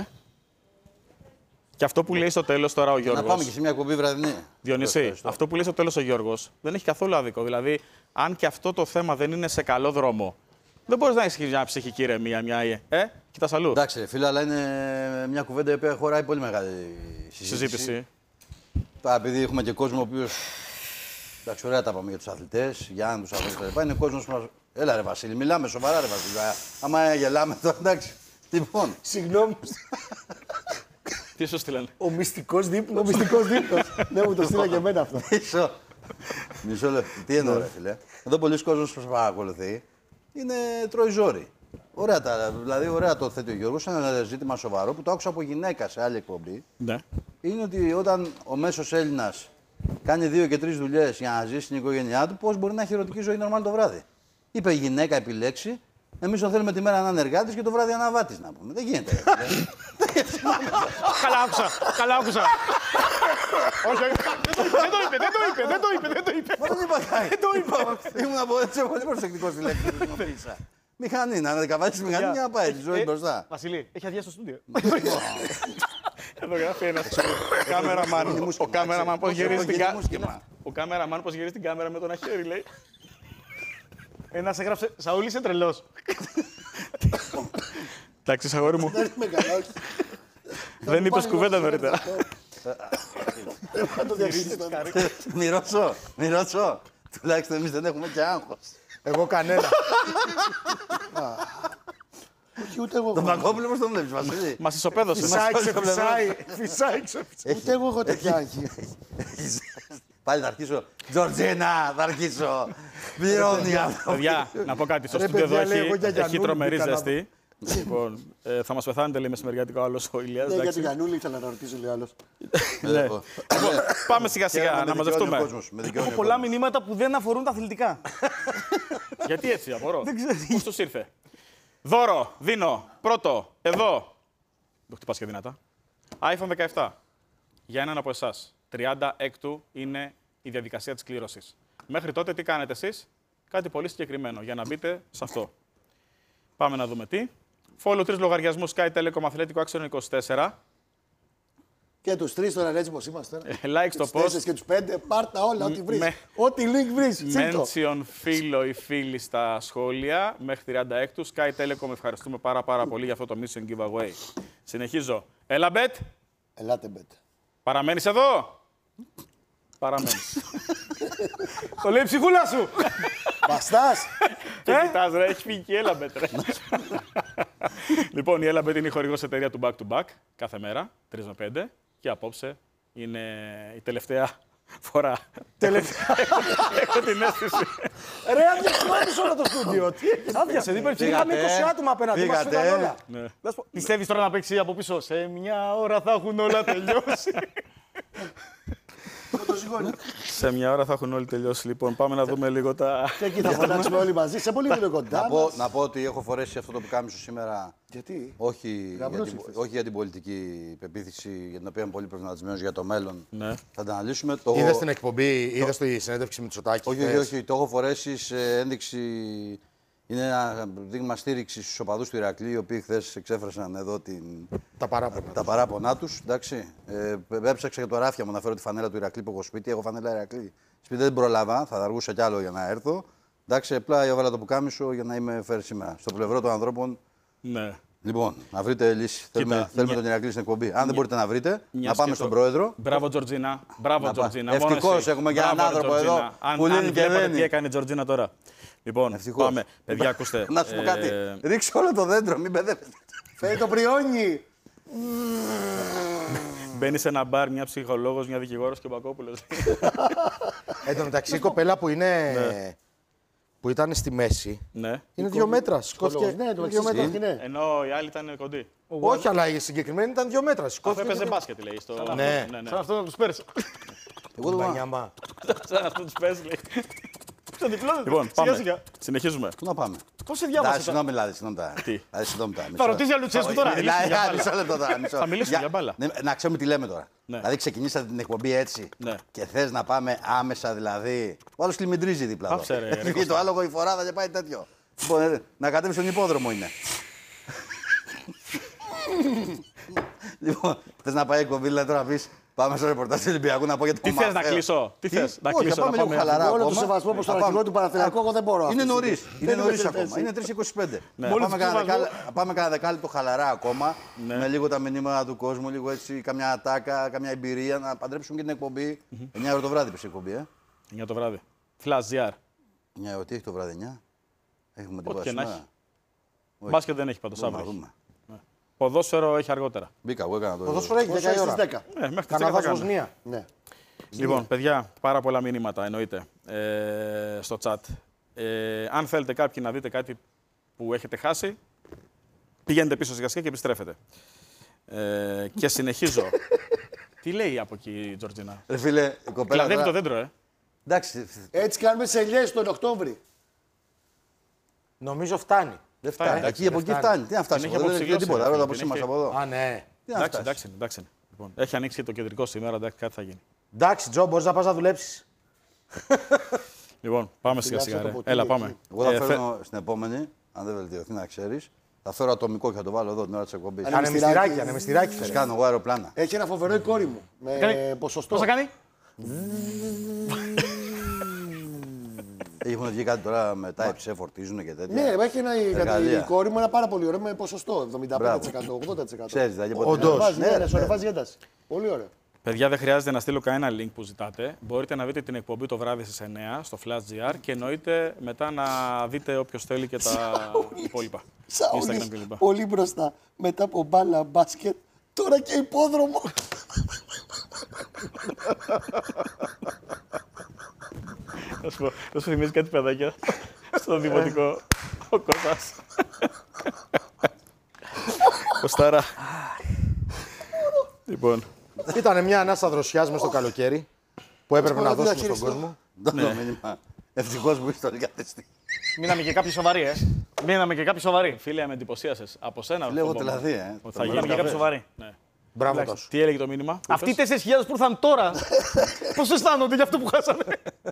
Και αυτό που λέει στο τέλος τώρα ο Γιώργος. Να πάμε και σε μια εκπομπή βραδινή. Διονύση, αυτό που λέει στο τέλος ο Γιώργος δεν έχει καθόλου άδικο. Δηλαδή, αν και αυτό το θέμα δεν είναι σε καλό δρόμο, δεν μπορείς να έχεις μια ψυχική ηρεμία, κοιτάς αλλού. Εντάξει, φίλε, αλλά είναι μια κουβέντα η οποία χωράει πολύ μεγάλη συζήτηση. Τώρα, επειδή έχουμε και κόσμο ο οποίος. Εντάξει, ωραία τα πάμε για τους αθλητές, για αν τους αθλητές κλπ. Είναι κόσμος που μας. Έλα, ρε Βασίλη, μιλάμε σοβαρά, ρε Βασίλη. Άμα γελάμε τώρα, εντάξει. Λοιπόν. Συγγνώμη. Τι σου στείλανε. Ο μυστικός δείπνος. Ναι, μου το στείλα και εμένα αυτό. Μισό λεπτό. Τι εννοώ, ρε φίλε. Εδώ πολλοί κόσμος που σας παρακολουθεί τρώει ζόρι. Δηλαδή, ωραία το θέτει ο Γιώργος. Ένα ζήτημα σοβαρό που το άκουσα από γυναίκα σε άλλη εκπομπή. Ναι. Είναι ότι όταν ο μέσος Έλληνας κάνει 2 και 3 δουλειές για να ζήσει στην οικογένειά του, πώς μπορεί να έχει ερωτική ζωή νορμάλ το βράδυ. Είπε η γυναίκα επιλέξει, εμείς τον θέλουμε τη μέρα να είναι εργάτης και το βράδυ αναβάτης να πούμε. Δεν γίνεται. Καλά άκουσα. Όχι, δεν το είπε. Μα δεν είπα κάτι. Ήμουν από έτσι πολύ προσεκτικός στη λέξη που χρησιμοποίησα. Μηχανή, να ανακαβάλεις τη μηχανή για να πάει τη ζωή μπροστά. Βασίλη, έχει αδειά στο στούντιο. Εδώ γράφει ένας κάμεραμαν. Ο κάμεραμαν πώς γυρίζει την κάμερα με το ένα χέρι, λέει. Ένας έγραψε, Σαούλη είσαι τρελός. Εντάξει, αγόρι μου. Δεν είπες κουβέντα νωρίτερα. Μοιρώσω. Τουλάχιστον εμείς δεν έχουμε και άγχος. Εγώ κανένα. Όχι, ούτε εγώ. Τον Παγκόπουλο πώς τον βλέπεις, Βασίλη. Μας ισοπαίδωσε. Φυσάει. Ούτε εγώ έχω τέτοια άγχη. Πάλι θα αρχίσω. Τζορτζίνα, θα αρχίσω. Πληρώνει αυτό. Παιδιά, να πω κάτι. Στο στούντιο εδώ έχει τρομερή ζέστη. Λοιπόν, θα μας πεθάνετε, λέει, μεσημεριάτικα ο άλλος ο Ηλίας. Ναι, για τον Γιαννούλη ήθελα να ρωτήσω, λέει άλλος. Πάμε σιγά-σιγά να μαζευτούμε. Έχω πολλά μηνύματα που δεν αφορούν τα αθλητικά. Γιατί έτσι, απορώ. Πώς τους ήρθε. Δώρο, δίνω, πρώτο, εδώ. Το χτυπάς και δυνατά. iPhone 17. Για έναν από εσάς. 36 είναι η διαδικασία της κλήρωσης. Μέχρι τότε τι κάνετε εσείς? Κάτι πολύ συγκεκριμένο για να μπείτε σε αυτό. Πάμε να δούμε τι. Follow 3 λογαριασμούς Sky Telecom Αθλέτικο Άξονα 24. Και τους 3 τώρα έτσι πως είμαστε. Like στο post. Τους 4 και τους 5, πάρτα όλα, ό,τι βρεις. Ό,τι link βρεις, Mention φίλο ή φίλη στα σχόλια μέχρι 36. Sky Telecom, ευχαριστούμε πάρα πολύ για αυτό το mission giveaway. Συνεχίζω. Έλα, Bet. Ελάτε, Bet. Παραμένεις εδώ. Παραμένεις. Το λέει η ψυχούλα σου. Μπαστάς. Και κοιτάς, ρε, έχει φύγει και η Elabet, ρε. Λοιπόν, η Elabet είναι η χορηγός εταιρεία του Back to Back κάθε μέρα, 3 με 5. Και απόψε είναι η τελευταία φορά. Έχω την αίσθηση. Ρε, άδειασε όλο το στούντιο. Άδειασε, δεν υπήρχε. Είχαμε 20 άτομα απέναντι μας, φύγαν όλα. Πιστεύεις τώρα να παίξει από πίσω? Σε μια ώρα θα έχουν όλα τελειώσει. το ζυγόνι. Σε μια ώρα θα έχουν όλοι τελειώσει. Λοιπόν, πάμε να δούμε λίγο τα. Και εκεί θα φωνάξουμε όλοι μαζί. Σε πολύ λίγο κοντά. Να πω ότι έχω φορέσει αυτό το πουκάμισο σήμερα. Γιατί? Όχι για την πολιτική πεποίθηση, για την οποία είμαι πολύ προβληματισμένος για το μέλλον. Ναι. Θα τα αναλύσουμε. Είδες την εκπομπή, είδες τη συνέντευξη με Μητσοτάκη? Όχι. Το έχω φορέσει σε ένδειξη. Είναι ένα δείγμα στήριξη στους οπαδούς του Ηρακλή, οι οποίοι χθες εξέφρασαν εδώ τα παράπονά τους. Έψαξα για το ράφια μου να φέρω τη φανέλα του Ηρακλή που έχω σπίτι. Έχω φανέλα Ηρακλή. Σπίτι δεν προλάβα, θα αργούσα κι άλλο για να έρθω. Εντάξει, απλά έβαλα το πουκάμισο για να είμαι φέρει σήμερα. Στο πλευρό των ανθρώπων. Ναι. Λοιπόν, να βρείτε λύση. Θέλουμε τον Ηρακλή στην εκπομπή. Αν δεν μπορείτε να βρείτε, να πάμε στον πρόεδρο. Μπράβο, Τζορτζίνα. Μπράβο, Τζορτζίνα. Ευτυχώς έχουμε και έναν άνθρωπο εδώ που λύνει και δεν. Τι έκανε η Τζορτζίνα τώρα. Λοιπόν, πάμε. Παιδιά, ακούστε. Να σου πω κάτι. Ρίξε όλο το δέντρο, μην μπερδεύετε. Φέρε το πριόνι. Μπαίνει σε ένα μπαρ, μια ψυχολόγος, μια δικηγόρος και ο Μπακόπουλος. Εν τω μεταξύ, η κοπέλα που ήταν στη μέση είναι 2 μέτρα. Σηκώθηκε. Ναι, το 2 μέτρα. Ενώ η άλλη ήταν κοντή. Όχι, αλλά η συγκεκριμένη ήταν 2 μέτρα. Αυτό έπαιζε μπάσκετ, λέει. Ναι. Σαν αυτό να τους πέρασε. Εγώ το Σαν αυτό τους πες, λέει. Λοιπόν, πάμε. Συνεχίζουμε. Πού να πάμε? Πώς σε διάβασε? Συγγνώμη, Τι? Θα ρωτήσει για Λουτσέσκου τώρα. Θα μιλήσουμε για μπάλα. Να ξέρουμε τι λέμε τώρα. Δηλαδή, ξεκινήσατε την εκπομπή έτσι και θες να πάμε άμεσα, δηλαδή. Ο άλλος κλιμιντρίζει δίπλα εδώ. Το άλογο η φοράδα και πάει τέτοιο. Να κατέβει στον υπόδρομο είναι. Λοιπόν, θες να πάει εκπομπή, δηλαδή τώρα πεις. Πάμε στο ρεπορτάζ του Ολυμπιακού να πω για το Τι θες να κλείσω, τι θες να κλείσω, να πάμε χαλαρά. Όλο το σεβασμό προς τον αρχηγό του Παναθηναϊκού, εγώ δεν μπορώ. Είναι νωρίς ακόμα, είναι 3:25. Πάμε κανένα δεκάλεπτο χαλαρά ακόμα, με λίγο τα μηνύματα του κόσμου, λίγο έτσι, καμιά ατάκα, καμιά εμπειρία, να παντρέψουμε και την εκπομπή. 9 ώρα το βράδυ πες η εκπομπή, 9 το βράδυ. Flash GR. 9 ώρα, τι έχει το βράδυ, 9. Έχουμε τίποτα σήμερα. Μπάσκετ δεν έχει πάντως αύριο. Ποδόσφαιρο έχει αργότερα. Μπήκα, εγώ έκανα το. Ποδόσφαιρο έχει 10 η ώρα. Μέχρι Καναδάς Βοσνία. Ναι. Λοιπόν, παιδιά, πάρα πολλά μηνύματα εννοείται στο chat. Αν θέλετε κάποιοι να δείτε κάτι που έχετε χάσει, πηγαίνετε πίσω σιγά σιγά και επιστρέφετε. Και συνεχίζω. Τι λέει από εκεί η Τζορτζίνα? Φίλε, η κοπέλα. Κλαδεύει το δέντρο, Εντάξει. Έτσι κάνουμε σε ελιές τον Οκτώβρη. Νομίζω φτάνει. Δεν φτάνει. Εκεί από εκεί φτάνει. Τι να φτάσει? Δεν έχει τίποτα. Ρώτα από σήμερα από εδώ. Α, ναι. Εντάξει. Λοιπόν, έχει ανοίξει και το κεντρικό σήμερα, εντάξει, κάτι θα γίνει. Εντάξει, Τζο, μπορείς να πας να δουλέψεις. Λοιπόν, πάμε σιγά σιγά. Έλα, πάμε. Εγώ θα φέρω στην επόμενη, αν δεν βελτιωθεί να ξέρεις. Θα φέρω ατομικό και θα το βάλω εδώ την ώρα της εκπομπής. Ανεμιστηράκι. Σας κάνω εγώ αεροπλάνα. Έχει ένα φοβερό η κόρη μου. Με ποσοστό. Πώς θα κάνει? Έχουν βγει κάτι τώρα με Type-C, φορτίζουν και τέτοια. Ναι, έχει η κόρη μου ένα πάρα πολύ ωραίο με ποσοστό. 75%, 80%. Ξέρεις, δηλαδή σου ανεβάζει ένταση. Πολύ ωραίο. Παιδιά, δεν χρειάζεται να στείλω κανένα link που ζητάτε. Μπορείτε να δείτε την εκπομπή το βράδυ στις 9 στο Flash GR και εννοείται μετά να δείτε όποιος θέλει και τα υπόλοιπα. Σαούλης, πολύ μπροστά. Μετά από μπάλα, μπάσκετ, τώρα και υπόδρομο. Θα σου θυμίζει κάτι παιδάκια στο δημοτικό. Ο Κώστας. Κωστάρα. Λοιπόν. Ήταν μια ανάσα δροσιάς μες στο καλοκαίρι που έπρεπε να δώσουμε στον κόσμο. Ευτυχώς που είσαι το εγκατεστή. Μείναμε και κάποιοι σοβαροί, Μείναμε και κάποιοι σοβαροί. Φίλε, με εντυπωσίασες. Από σένα. Λέγω δηλαδή, Θα γίναμε και κάποιοι σοβαροί. Μπράβο τόσο. Τι έλεγε το μήνυμα? Αυτοί οι 4.000 που ήρθαν τώρα, πώς αισθάνονται για αυτό που χάσανε?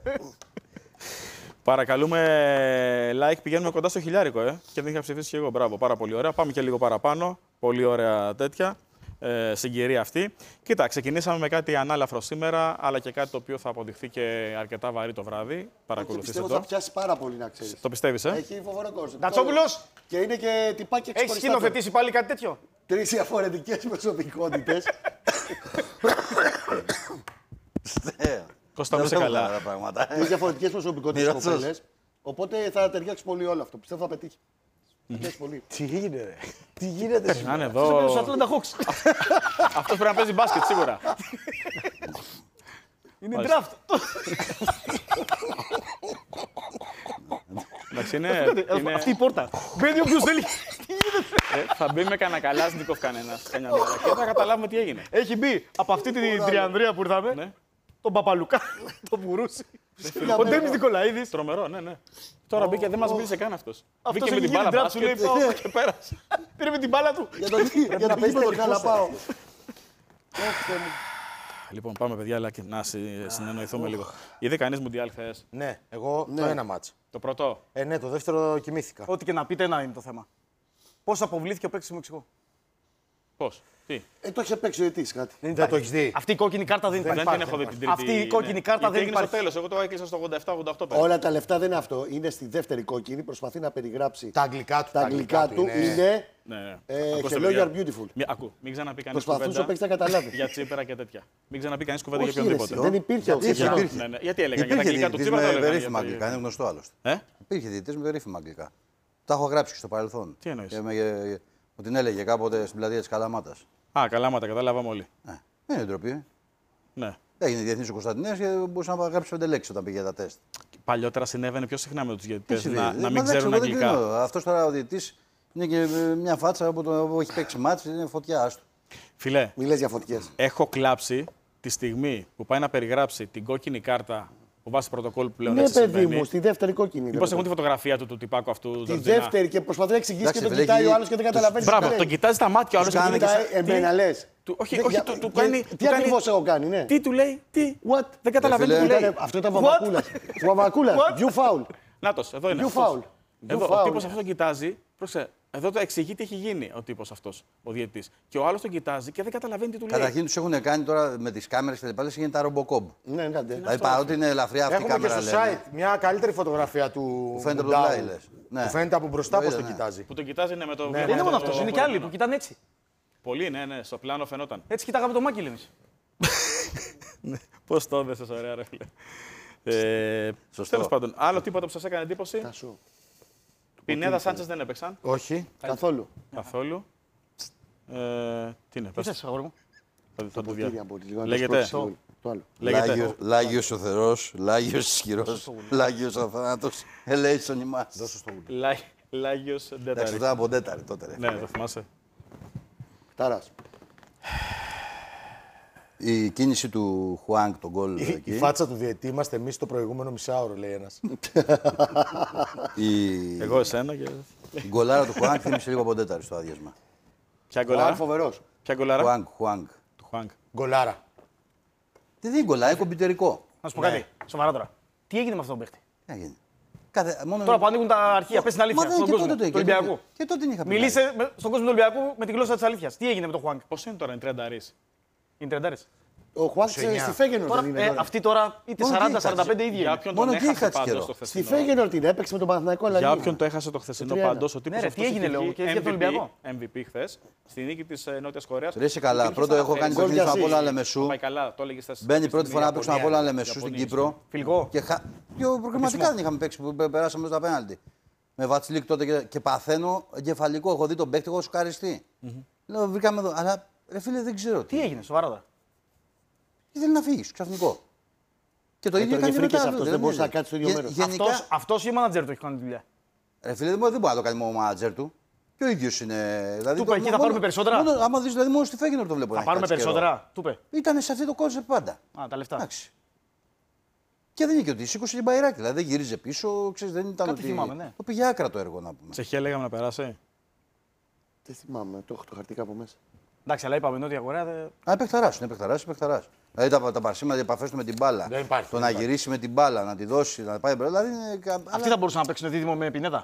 Παρακαλούμε like, πηγαίνουμε κοντά στο χιλιάρικο, και δεν είχα ψηφίσει και εγώ. Μπράβο, πάρα πολύ ωραία. Πάμε και λίγο παραπάνω. Πολύ ωραία τέτοια. Συγκυρία αυτή. Κοίτα, ξεκινήσαμε με κάτι ανάλαφρο σήμερα, αλλά και κάτι το οποίο θα αποδειχθεί και αρκετά βαρύ το βράδυ. Παρακολουθήστε το. Πιστεύω θα πιάσει πάρα πολύ, να ξέρεις. Το πιστεύεις, Έχει φοβερό κόσμο. Νατσόπουλος! Και είναι και τυπάκι εξωτερικό. Έχεις σκηνοθετήσει πάλι κάτι τέτοιο? 3 διαφορετικές προσωπικότητες. Κώστα, είσαι καλά. 3 διαφορετικές προσωπικότητες κοπέλες. Οπότε θα ταιριάξει πολύ όλο αυτό. Πιστεύω θα πετύχει. Πολύ. Τι γίνεται, ρε. Τι γίνεται σου. Να εδώ. Αυτός πρέπει να παίζει μπάσκετ σίγουρα. Είναι draft. Εντάξει, είναι... Αυτή η πόρτα. Μπαίνει όποιος θέλει. Θα μπει με κανένα καλάσνικοφ κανένας καμιά μέρα και θα καταλάβουμε τι έγινε. Έχει μπει από αυτή την τριανδρία που ήρθαμε. τον Παπαλουκά, τον Μπουρούση. Ο Ντέμις Νικολαίδης. Τρομερό, ναι. Τώρα μπήκε, δεν μας μίλησε καν αυτός. Αυτός Μπήκε με την μπάλα τράπ, σου λέει μπάσκετ πάω. και πέρασε. Πήρε με την μπάλα του. Για να παίζει τελικά να πάω. Λοιπόν, πάμε παιδιά, αλλά και να συνεννοηθούμε λίγο. Είδε κανείς Μουντιάλ χθες? Ναι, εγώ το ένα μάτς. Το πρώτο. Ναι, το δεύτερο κοιμήθηκα. Ό,τι και να πείτε, ένα είναι το θέμα. Πώς αποβλήθηκε ο παίκτης του Μεξικού. Πώς, τι? Το είχε παίξει ο Ετής κάτι. Δεν το έχεις δει. Αυτή η κόκκινη κάρτα δεν υπάρχει. Δεν την έχω δει την τρίτη. Αυτή η κόκκινη κάρτα δεν Γιατί έγινε στο υπάρχει. τέλος, εγώ το έκλεισα στο 87-88. Όλα τα λεφτά δεν είναι αυτό. Είναι στη δεύτερη κόκκινη. Προσπαθεί να περιγράψει Τα αγγλικά του. τα αγγλικά του. Είναι. Ναι. Hello, you are beautiful. Ακού, μην ξαναπεί κανείς Προσπαθούσε ο παίκτης να καταλάβει. για Τσίπρα και τέτοια. Μην ξαναπεί κανείς κουβέντα για Όχι, ρε, οποιονδήποτε. δεν υπήρχε ο Τσίπρας. Γιατί έλεγα για τα Υπήρχε αγγλικά του διαιτητής Τσίπρα, το με έλεγα. περίφημα αγγλικά, είναι γνωστό άλλωστε. Υπήρχε διαιτητής με περίφημα αγγλικά. Τα έχω γράψει και στο παρελθόν. Τι εννοείς? Μου την έλεγε κάποτε στην πλατεία της Καλαμάτας. Καλάματα, καταλάβαμε όλοι. Δεν είναι ντροπή. Ναι. Έγινε διεθνής ο Κωνσταντινέας και μπορούσε να γράψει 5 λέξεις όταν πήγε για τα τεστ. Παλιότερα συνέβαινε πιο συχνά με τους διαιτητές Τι να συμβαίνει? μην ξέρουν αγγλικά. Αυτό τώρα ο διαιτητής είναι και μια φάτσα που έχει παίξει μάτς, είναι φωτιά. Άστο. Φιλέ, Μιλές για φωτιές. έχω κλάψει τη στιγμή που πάει να περιγράψει την κόκκινη κάρτα που βάσει πρωτοκόλλου που πλέον Ναι, έτσι παιδί συμβαίνει. μου, στη δεύτερη κόκκινη. Μήπως έχουν τη φωτογραφία του τυπάκου αυτού. Τη Τζορτζίνα. δεύτερη και προσπαθεί να εξηγήσει και Εντάξει, τον φίλε, κοιτάει έχει- ο άλλος και δεν καταλαβαίνει. τι Μπράβο, λέει. τον κοιτάζει τα μάτια ο άλλος. και κάνει του λέει, Κοιτάει εμένα λες. Όχι, του Και- κάνει. Τι ακριβώς έχω κάνει, ναι. Τι του λέει, τι. What? Δεν καταλαβαίνει τι φίλε, του λέει. Αυτό ήταν Βαμβακούλας. Βαμβακούλας. You foul. Νάτος, εδώ είναι. You αυτός. foul. Εδώ, You ο foul. τύπος αυτός τον κοιτάζει. Πρόσεξε, εδώ το εξηγεί τι έχει γίνει ο τύπος αυτός, ο διαιτητής. Και ο άλλος τον κοιτάζει και δεν καταλαβαίνει τι του λέει. Καταρχήν τους έχουν κάνει τώρα με τις κάμερες και τα λοιπά, γίνεται τα ρομποκόμπ. Ναι, κάντε. Δηλαδή παρότι είναι ελαφριά αυτή η Έχουμε και κάμερα. στο λένε, site μια καλύτερη φωτογραφία του Που φαίνεται από το Μουντάου, πλάι, λες. Ναι. Που φαίνεται από μπροστά Το πώς είδα, το ναι. κοιτάζει. Που τον κοιτάζει είναι με το. Ναι, Δεν είναι μόνο το- αυτό, είναι και άλλοι που κοιτάνε έτσι. Πολύ, ναι, στο πλάνο φαινόταν. Έτσι κοιτάγαμε το Μάκη, εμείς. Πώς το έδεσες, ωραία, ρε φίλε. Σωστό. Τέλος πάντων, άλλο τίποτα που σας έκανε εντύπωση. Σου. Πινέδα Σάντσες δεν έπαιξαν Όχι. Καθόλου. καθόλου. Τι είναι, Τι πες. θες, αγόρι μου. Θα το Κύριε, δια... από τη λίγο να το Λέγεται. σπρώξει το άλλο. Λέγεται. Λάγιος ο Θεός, Λάγιος ισχυρός, Λάγιος ο θάνατος, ελέησον ημάς. Λάγιος Εντάξει, Ντέταρη. αυτό ήταν από τέταρτη τότε. ρε. Ναι, το θυμάσαι. Τάρας. Η κίνηση του Χουάνκ, τον γκολ Η εκεί. φάτσα του διαιτή είμαστε εμείς το προηγούμενο μισάωρο, λέει ένας. Η Εγώ εσένα και. η γκολάρα του Χουάνκ θύμισε λίγο από τέταρτη στο άδειασμα. Ποια Ο γκολάρα. φοβερός. Ποια γκολάρα. Χουάνκ. Του Χουάνκ. Γκολάρα. Δεν είναι γκολάρα, είναι κομπιουτερικό. Να σου πω κάτι, σοβαρά τώρα. Τι έγινε με αυτόν τον παίχτη. Τι να γίνει. Μόνο... Τώρα που ανοίγουν τα αρχεία, πες την αλήθεια. Μα δεν, Στον και κόσμο τότε του το είχε. Ολυμπιακού. Και τότε την είχα πει. Μιλήσε στον κόσμο του Ολυμπιακού με τη γλώσσα της αλήθειας. Τι έγινε με τον Χουάνκ. Πώς είναι τώρα, είναι 30. Είναι τρεντάρες. Ο Χουάνκ στη Φέγενορ Τώρα, δεν είναι. τώρα. αυτή τώρα είτε Μόνο 40-45 εκεί ίδια Για είναι. όποιον Μόνο τον εκεί έχασε είχα πάντως καιρό. το Στη χθεσινό. Φέγενορ την έπαιξε με τον Παναθηναϊκό. αλλά Για λίγο. όποιον το έχασε το χθεσινό 3-1. πάντως, ο τύπος Ναι, ρε, αυτός τι έγινε, είχε λέω, βγει και για τον Ολυμπιακό. MVP χθες, στη νίκη της Νότιας Κορέας. Ρε είσαι καλά. Υπήρχε Πρώτο έχω αναφέρει. κάνει Γκολ παιχνίδι για στον assist. Απόλλωνα Λεμεσού. Πάει καλά, το έλεγε στις. Μπαίνει πρώτη φορά να παίξουμε στον Απόλλωνα Ιαπωνία, Λεμεσού στην Ιαπωνία. Κύπρο. Φιλικό. Και προγραμματικά δεν είχαμε παίξει που περάσαμε στα πέναλτι. Με Βατσλίκ τότε και παθαίνω εγκεφαλικό. Έχω δει τον παίκτη, έχω σοκαριστεί. Λέω βρήκαμε εδώ. Αλλά ρε φίλε δεν ξέρω Τι έγινε, σοβαρά τώρα. Ήθελε να φύγει ξαφνικό. Και το ίδιο τον έκανε και εφρίκες μετά. αυτός, δεν μπορούσε να κάτσει στο ίδιο μέρος. Γενικά, Αυτός ή ο μάνατζερ του έχει κάνει τη δουλειά. ρε φίλε δεν μπορεί να το κάνει μόνο ο μάνατζερ του. Και ο ίδιο είναι. Δηλαδή, Του είπε, εκεί θα πάρουμε περισσότερα. Άμα δει, δηλαδή μόνο στη Φέγγινορ το βλέπω. Θα πάρουμε περισσότερα. Του είπε. Ήταν σε αυτό το κόνσεπτ πάντα. Α, τα λεφτά. Εντάξει. Και δεν είναι και ότι σήκωσε και μπαϊράκι. Δηλαδή δεν γύριζε πίσω, ξέρεις, δεν ήταν Κάτι ότι. θυμάμαι, ναι. Το πήγε άκρα το έργο να πούμε. Τσεχία λέγαμε να περάσει. Δεν θυμάμαι, το έχω το χαρτί κάπου μέσα. Εντάξει, αλλά είπαμε Νότια Κορέα. Α, επεκταράς, είναι επεκταράς. Δηλαδή τα παρσίματα, οι επαφές του με την μπάλα. Δεν υπάρχει, Το δεν να υπάρχει. γυρίσει με την μπάλα, να τη δώσει, να πάει μπροστά. Δηλαδή είναι. Αυτοί θα μπορούσαν να παίξουν δίδυμο με Πινέτα.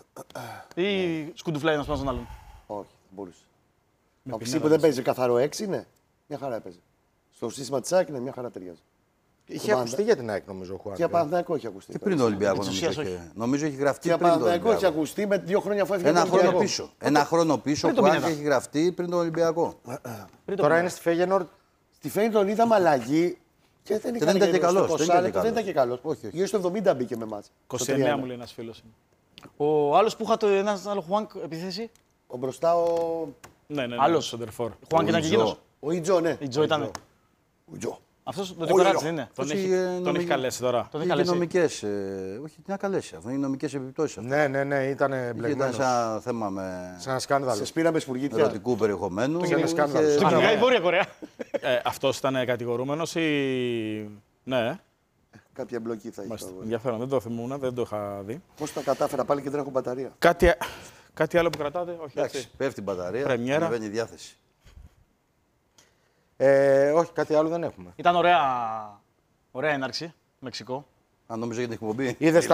Ή σκουντουφλάει ένα πάνω στον άλλον. Όχι, δεν μπορούσε. Ο Αξί που δεν παίζει καθαρό 6 είναι. Μια χαρά έπαιζε. Στο σύστημα τη ΑΕΚ είναι μια χαρά ταιριάζει. Είχε ακουστεί για την ΑΕΚ νομίζω ο Χουάνκ. Και για Παναθηναϊκό έχει ακουστεί. Και πριν τον Ολυμπιακό Εξουσίας νομίζω έχει γραφτεί Για πριν τον Παναθηναϊκό έχει Ολυμπιακό. ακουστεί με 2 χρόνια αφού έφυγε. Ένα από τον χρόνο Ολυμπιακό. πίσω. Ένα χρόνο πίσω Πριν που τον αν Πινέδα. έχει γραφτεί πριν τον Ολυμπιακό. Τώρα είναι στη Φέγενορ. Στη Φέη τον είδαμε αλλαγή και δεν δεν ήταν και καλός, Δεν ήταν και καλό. Όχι, όχι. Γύρω στο 70 μπήκε με μάτς. 29 μου λέει ένας φίλος. Ο άλλο που είχα ένα άλλο Χουάνκ επιθέση. Ο μπροστά ο. Ναι, ναι, Άλλος. Σεντερφόρ. Χουάνκ ήταν και Ιτζο. εκείνο. Ο Ιτζο, ναι. Η Τζο ήταν. Ο Ιτζο. Αυτό το τεκοράτσι δεν είναι. Τον Έχει, έχει, έχει καλέσει τώρα. Τον έχει Είχε καλέσει. νομικές, όχι, τι να καλέσει. Αυτό είναι νομικές επιπτώσεις. Ναι, ήταν Ήταν μπλεγμένος. σαν θέμα με Σαν σκάνδαλο. Σε σπήραμε σπουργίτια. ερωτικού περιεχομένου. είχε ένα σκάνδαλο. Είχε- Στην Κυνηγάει η Βόρεια Κορέα. Αυτός ήταν κατηγορούμενος ή Ναι, Κάποια εμπλοκή θα έχει. μάλιστα. Ενδιαφέρον. Δεν το θυμούμαι, δεν το είχα δει. Πώς τα κατάφερα πάλι και δεν έχω μπαταρία. Κάτι άλλο που κρατάτε, όχι Εντάξει, έτσι. πέφτει η μπαταρία, Πρεμιέρα. ανεβαίνει η διάθεση. Όχι, κάτι άλλο δεν έχουμε. Ήταν ωραία έναρξη. Μεξικό. Αν νομίζω για την εκπομπή. Είδες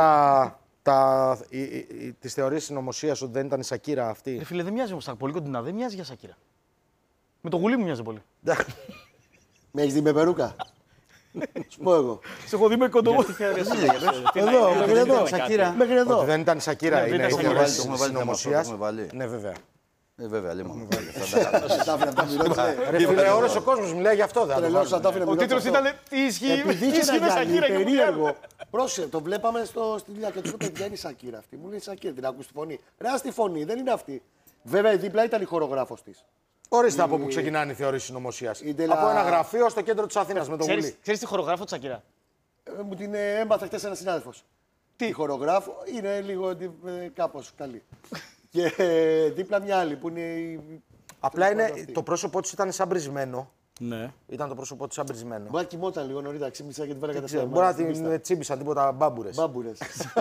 τις θεωρίες συνωμοσίας ότι δεν ήταν η Σακύρα αυτή. Ρε φίλε, δεν μοιάζει όμως πολύ κοντινά, δεν μοιάζει για Σακύρα. Με το γουλί μου μοιάζει πολύ. Με έχεις δει με περούκα. Σου πω εγώ. Σε έχω δει με κοντό. Εδώ, μέχρι εδώ. Σακύρα. Μέχρι εδώ. Ότι δεν ήταν η Σακύρα, είναι οι Το θεωρίες έχουμε βάλει το συνωμοσίας. έχουμε βάλει. Ναι, βέβαια. Βέβαια, λέμε. Τα άφηνα από τα μυρώτια. Ρε φίλε, όλος ο κόσμος μιλάει γι' αυτό. Τρελός, θα τα άφηνα Ο τίτλος ήταν τι ισχύει. Επειδή είχε Ισχύει με ένα Σακύρα γυαλί και περίεργο. Πρόσεχε, το βλέπαμε στη δουλειά και του είπε: Ποια είναι η Σακύρα αυτή. Μου λέει η Σακύρα, την ακούς τη φωνή. Ρε, στη φωνή, δεν είναι αυτή. Βέβαια, η δίπλα ήταν η χορογράφος της. Ορίστε από πού ξεκινάνε οι θεωρίες συνωμοσίας. Από ένα γραφείο στο κέντρο της Αθήνας με το γουλί. Ξέρεις τη χορογράφο της Σακύρα. Μου την έμαθα χτες ένας συνάδελφος. Τι χορογράφο είναι λίγο κάπως καλή. Και δίπλα μια άλλη που είναι η. Απλά το πρόσωπό της ήταν σαν μπρισμένο. Ναι. Ήταν το πρόσωπό της σαν μπρισμένο. Μπορεί να κοιμόταν λίγο νωρίτερα, ξύπνησα και την βάλα κατά Μπορεί να την τσίμπησαν τίποτα μπάμπουρες. Μπάμπουρες.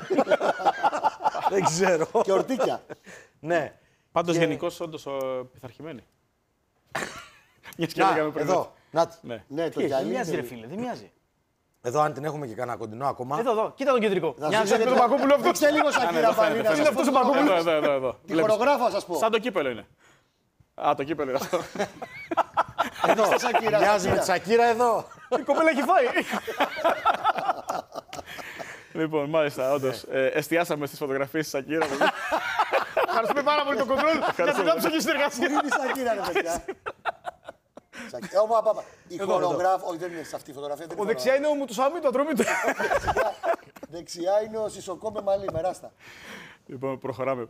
Δεν ξέρω. Και ορτίκια. Ναι. Πάντως γενικώς όντως πειθαρχημένη. Μιας και λέγαμε πριν. Εδώ. Νάτι. Ναι. Ναι, το Δεν γυαλί. μοιάζει ρε φίλε, δεν μοιάζει. Εδώ, αν την έχουμε και κανένα κοντινό ακόμα. Εδώ, κοίτα τον κεντρικό. Θα Μοιάζει σου με πω τον Πακόπουλο αυτό. Δείξτε λίγο Σακύρα πάλι. Είναι αυτός ο Πακόπουλος. Εδώ. Τη χορογράφα, σας πω. Σαν το κύπελο είναι. Α, το κύπελο είναι αυτό. Εδώ, Σακύρα. Μοιάζει με τη Σακύρα εδώ. Η κοπέλα έχει φάει. Λοιπόν, μάλιστα, όντως. Εστιάσαμε στις φωτογραφίες της Σακύρα. Ευχαριστούμε πάρα πολύ τον κοντρόλ για την άψογη συνεργασία. Πού είναι η Σακύρα, ρε παιδιά. Η χορογράφο, όχι δεν είναι σε αυτή η φωτογραφία. Ο δεξιά είναι ο Μουτουσάμι, το ατρόμι του. Δεξιά είναι ο Σισοκό με μαλλί, με ράστα. Λοιπόν, προχωράμε.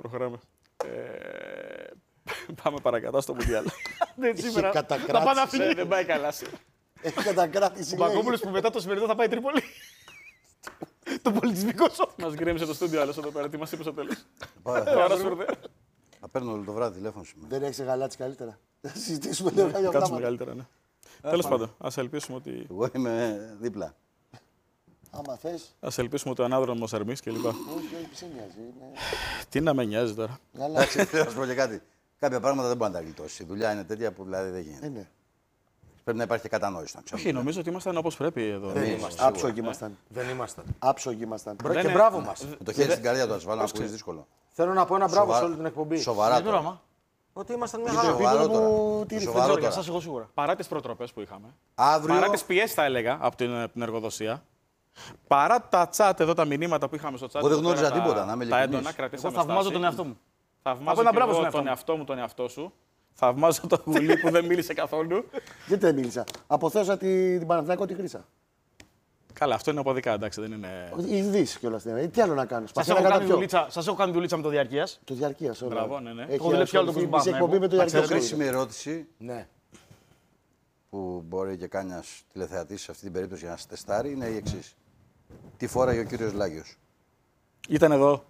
Πάμε παρακάτω στο Μουντιάλ. Δεν σήμερα. κατακράτηση. Θα πάνε να φύγει. Δεν πάει καλά σήμερα. Έχει κατακράτηση. Ο Πακόπουλος που μετά το σημερινό θα πάει Τρίπολη. Το πολιτισμικό σοκ. Μας γκρέμισε το στούντιο άλλος εδώ πέρα. Τι μας είπε στο τέλος. Θα παίρνω όλο το βράδυ τηλέφωνο σήμερα. Δεν έχεις γαλάτσι καλύτερα. Θα συζητήσουμε λίγο για Κάτσουμε πράγματα. καλύτερα, ναι. Τέλος πάντων, ας ελπίσουμε ότι. Εγώ είμαι δίπλα. Άμα θες. Ας ελπίσουμε ότι ο ανάδρομος Ερμής και λοιπά. Όχι, σε νοιάζει. Τι να με νοιάζει τώρα. Εντάξει, θέλω να σου πω και κάτι. Κάποια πράγματα δεν μπορεί να τα γλιτώσει. Η δουλειά είναι τέτοια που δηλαδή δεν γίνεται. Ναι. Πρέπει να υπάρχει και κατανόηση. Να ξέρουμε. Όχι, νομίζω ότι ήμασταν όπως πρέπει εδώ. Δεν είμαστε. Άψογοι ήμασταν. Δεν ήμασταν. Άψογοι ήμασταν. Και μπράβο μας. Με το χέρι στην καρδιά του ασφαλού να ακούει δύσκολο. Θέλω να πω ένα μπράβο Σοβα- σε όλη την εκπομπή. Σοβαρά τώρα. Ότι ήμασταν μια Το χαρά. σοβαρό επίπεδο τώρα. που Το τήρησε. σοβαρό Για τώρα. σας εγώ σίγουρα. Παρά τις προτροπές που είχαμε. Αύριο. Παρά τις πιέσεις, θα έλεγα, από την εργοδοσία. Παρά τα chat εδώ, τα μηνύματα που είχαμε στο chat. Εγώ δεν εδώ πέρα, γνώριζα τα- τίποτα, να είμαι Τα ειλικρινής. έντονα κρατήσαμε. Εγώ θαυμάζω στάση. τον εαυτό μου. Θαυμάζω Από ένα και μπράβο εγώ στον τον εαυτό εαυτό μου, τον εαυτό σου. Θαυμάζω τον Γουλή που δεν μίλησε καθόλου. Γιατί δεν μίλησα. Αποθέωσα την Παναθηναϊκό τη Χρύσα. Καλά, αυτό είναι αποδικά, εντάξει, δεν είναι. Ειδήσει κιόλα. Τι άλλο να κάνω. Σας Σπαθώ να έχω κάνω κάνει πιο. δουλίτσα- σας έχω κάνει δουλίτσα με το διαρκείας. Το διαρκεία. Μπράβο, ναι. Έχω δουλέψει άλλο το κόσμο Μισή εκπομπή με το Μια διαρκεία. κρίσιμη ερώτηση Ναι. που μπορεί και κάνει ένα τηλεθεατή σε αυτή την περίπτωση για να σε τεστάρει είναι η εξής. Τι φόραγε ο κύριος Λάγιος. Ήταν εδώ.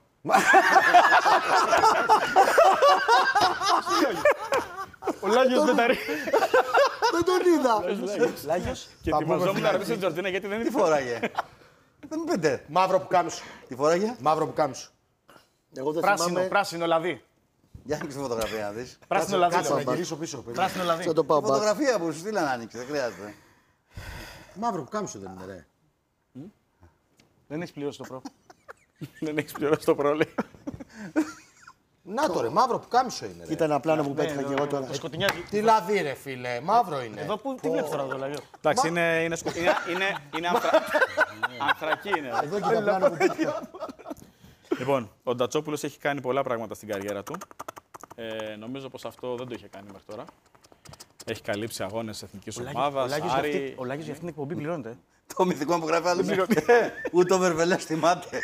Ο Λάγιος δεν τα ρίχνει. Δεν τον είδα. Λάγιος. Και ετοιμαζόμουν να ρωτήσω την Τζορτίνα γιατί δεν Τι είναι. φόραγε. Δεν μου πείτε. Μαύρο που κάμισο. Τι φόραγε. Μαύρο που κάμισο. Εγώ δεν Πράσινο, θυμάμαι. πράσινο λαδί. Για άνοιξε τη φωτογραφία να δεις. Πράσινο λαδί. Κάτσε λέω. να γυρίσω πίσω. Πράσινο λαδί. Θα το πάω μπας. Φωτογραφία που σου στείλα να ανοίξει, δεν χρειάζεται. Μαύρο που κάμισο δεν είναι, ρε. Δεν έχει πληρώσει το προ. Δεν έχει πληρώσει το πρόβλημα. Να το ρε, μαύρο που κάμισο είναι. Ρε. Κοίτα ένα πλάνο που πέτυχα και εγώ τώρα. Το σκοτεινιάκι. Τι λαδί ρε φίλε, μαύρο είναι. Εδώ που τι βλέπεις τώρα το Λάγιο. Εντάξει, είναι ανθρακή είναι. Εδώ κοίτα πλάνο που πέτυχα. Λοιπόν, ο Ντατσόπουλος έχει κάνει πολλά πράγματα στην καριέρα του. Νομίζω πως αυτό δεν το είχε κάνει μέχρι τώρα. Έχει καλύψει αγώνες εθνικής ομάδας, Ο Λάγιος Άρη. για αυτή την εκπομπή πληρώνεται. Το μυθικό που γράφει άλλο. Ούτε ο Βερβελές θυμάται.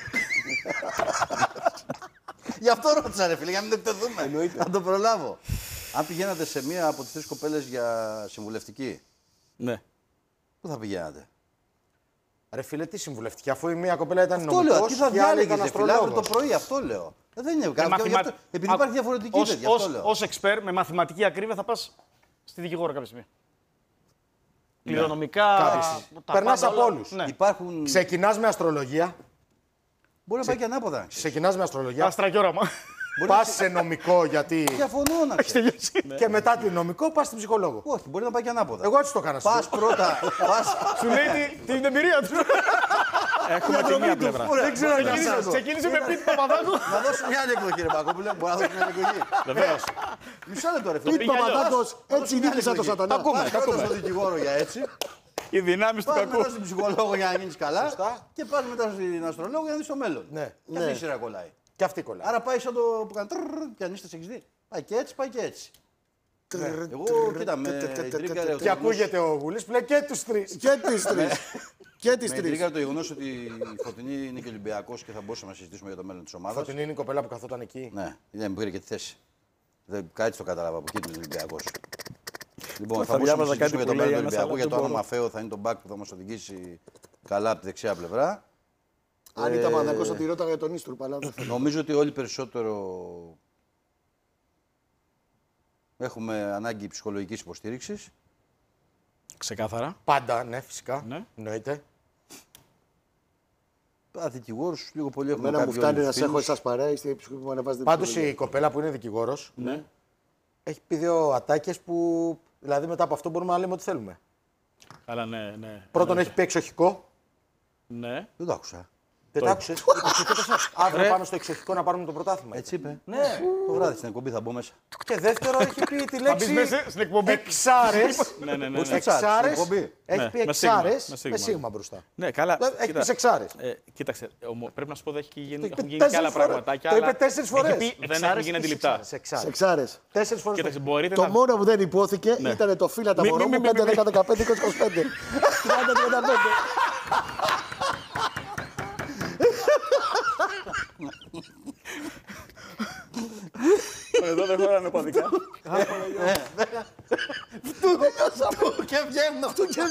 Γι' αυτό ρώτησα ρε φίλε, για να μην το εκτεθούμε. Να το προλάβω. Αν πηγαίνατε σε μία από τις 3 κοπέλες για συμβουλευτική, Ναι. πού θα πηγαίνατε. Ρε φίλε, τι συμβουλευτική, αφού η μία κοπέλα ήταν Αυτό λέω. Τι νομικός θα και η άλλη διάλεγες ήταν ρε φίλε, αύριο το αστρολόγος. πρωί, αυτό λέω. Δεν είναι κάτι. μαθημα- Επειδή υπάρχει διαφορετική τέτοια, αυτό λέω. Ως εξπέρ με μαθηματική ακρίβεια θα πας στη δικηγόρο κάποια στιγμή. κληρονομικά. Περνάς από όλους. Υπάρχουν... Ξεκινάς με αστρολογία. Μπορεί να πάει και ανάποδα. Ξεκινάς με αστρολογία. Άστρα και όραμα. Πας σε νομικό γιατί. Διαφωνώ να ξέρεις. Και μετά την νομικό πας στην ψυχολόγο. Όχι, μπορεί να πάει και ανάποδα. Εγώ έτσι το έκανα. Πας πρώτα. Σου λέει την εμπειρία του. Έχουμε και μία πλευρά. Δεν ξέρω για εσάς. Ξεκίνησε με Πίτη Παπαδάκου. Να δώσω μια άλλη εκδοχή, ρε Πακόπουλε. Μπορεί να δώσω μια άλλη εκδοχή. Βεβαίως. Μισό λεπτό, ρε φίλε. Πίτη Παπαδάκος, έτσι νίκησα το σατανά. Πας πρώτα στον δικηγόρο για έτσι. Οι δυνάμεις του Πας κακού. μετά στην ψυχολόγο για να γίνεις καλά. Και πας μετά στην αστρολόγο για να δεις το μέλλον. Ναι. Και αυτή η σειρά κολλάει. Και αυτή κολλάει. Άρα πάει σαν το που κάνει πιανίστες, έχεις δει. Πάει και έτσι, πάει και έτσι. Εγώ, κοίτα, με τρίγκαρε. Και ακούγεται ο Γουλής που λέει και τους τρεις. Και τις τρεις. Και τις Με τρεις. τρίγκαρε το γεγονός ότι η Φωτεινή είναι και Ολυμπιακός και θα μπορούσαμε να συζητήσουμε για το μέλλον της ομάδας. Φωτεινή είναι η κοπέλα που καθόταν εκεί. Ναι, δεν μου πήρε και τη θέση. Κάτι το κατάλαβα από εκεί του Ολυμπιακός. Λοιπόν, θα Θα μπορούσαμε να διάβαζα κάτι συζητήσουμε για το που λέει μέλλον του ένας, Ολυμπιακού, αλλά για το δεν όνομα μπορώ. Φέο θα είναι το μπακ που θα μας οδηγήσει καλά από τη δεξιά πλευρά. Αν ήταν μανακός θα τη ρώταγα για τον Ίστρουπ, αλλά δεν θέλω. Νομίζω ότι όλοι περισσότερο έχουμε ανάγκη ψυχολογικής υποστήριξης. Ξεκάθαρα. Πάντα, ναι, φυσικά. Ναι. Εννοείται. Δικηγόρους λίγο πολύ έχουμε Εμένα μου κάποιοι φτάνει όλοι να τους σε έχω φίλους. εσάς παρέα, είστε οι ψυχοί που μου ανεβάζετε. Πάντως ψυχολογία. η κοπέλα που είναι δικηγόρος Ναι. έχει πει 2 ατάκες που. Δηλαδή μετά από αυτό μπορούμε να λέμε ό,τι θέλουμε. Αλλά ναι. Πρώτον έχει πει εξοχικό. Ναι. Δεν το άκουσα. Δεν το άκουσες. Αύριο πάμε στο εξοχικό να πάρουμε το πρωτάθλημα. Έτσι είπε. Ναι. Το βράδυ στην εκπομπή θα μπω μέσα. Και δεύτερο έχει πει τη Θα μπεις λέξη. μέσα στην εκπομπή. Εξάρες. Ναι. Εξάρες. εκπομπή. Έχει πει με σίγμα, εξάρες με με σίγμα. σίγμα μπροστά. Ναι, καλά. Έχει κοίτα, πει εξάρες. Κοίταξε, πρέπει να σου πω ότι είπε έχουν γίνει και 4 άλλα φορές. πραγματάκια. Το είπε αλλά 4 φορές. έχει πει, δεν έχουν γίνει αντιληπτά. Σε εξάρες. Εξάρες. 4 φορές. Κοίταξε, μπορείτε Το να. μόνο που δεν υπόθηκε Ναι. ήταν το φύλλα τα Μη- μωρό μη- μου μη- 5, μη- 10, 15, 20, 25. 30, 35. Εδώ δεν χωράνε παδικά. Και βγαίνω.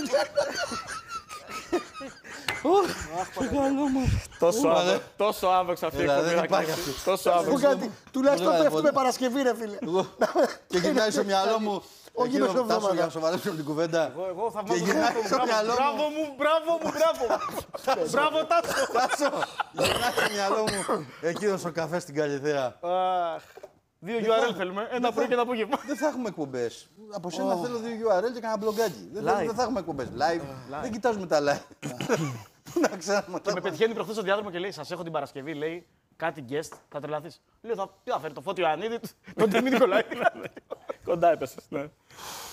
Τόσο άβεξα αυτή η Έλα, εκπομπή δεν θα υπάρχει κλείσει. αυτό. Τόσο Που άβεξα. κάτι, τουλάχιστον Βγάλε πέφτουμε πόδι. Παρασκευή, ρε φίλε. Και γυρνάει στο μυαλό μου. Όχι, Εκείνο είναι που Τάσο, εβδομάδα. για να σοβαρέψουμε την κουβέντα. Εγώ θα Και βγάλω γυρνάει στο μυαλό μου. Μπράβο μου. Μπράβο, Τάσο. Τάσο, γυρνάει στο μυαλό μου. Εκείνο ο καφέ στην Καλυθέα. Αχ, 2 URL θέλουμε. Ένα πρωί και ένα απόγευμα. Δεν θα έχουμε εκπομπέ. Από σένα θέλω 2 URL και κανένα μπλογκάκι. Δεν θα έχουμε εκπομπέ. Live. Δεν κοιτάζουμε τα live. Να ξέρουμε Και με πετυχαίνει προχθές στο διάδρομο και λέει: Σας έχω την Παρασκευή, λέει κάτι guest, θα τρελαθείς. Λέω: Τι θα φέρει το Φώτιο Ιωαννίδη, τον Τιμή Νικολάη. Κοντά έπεσες, ναι.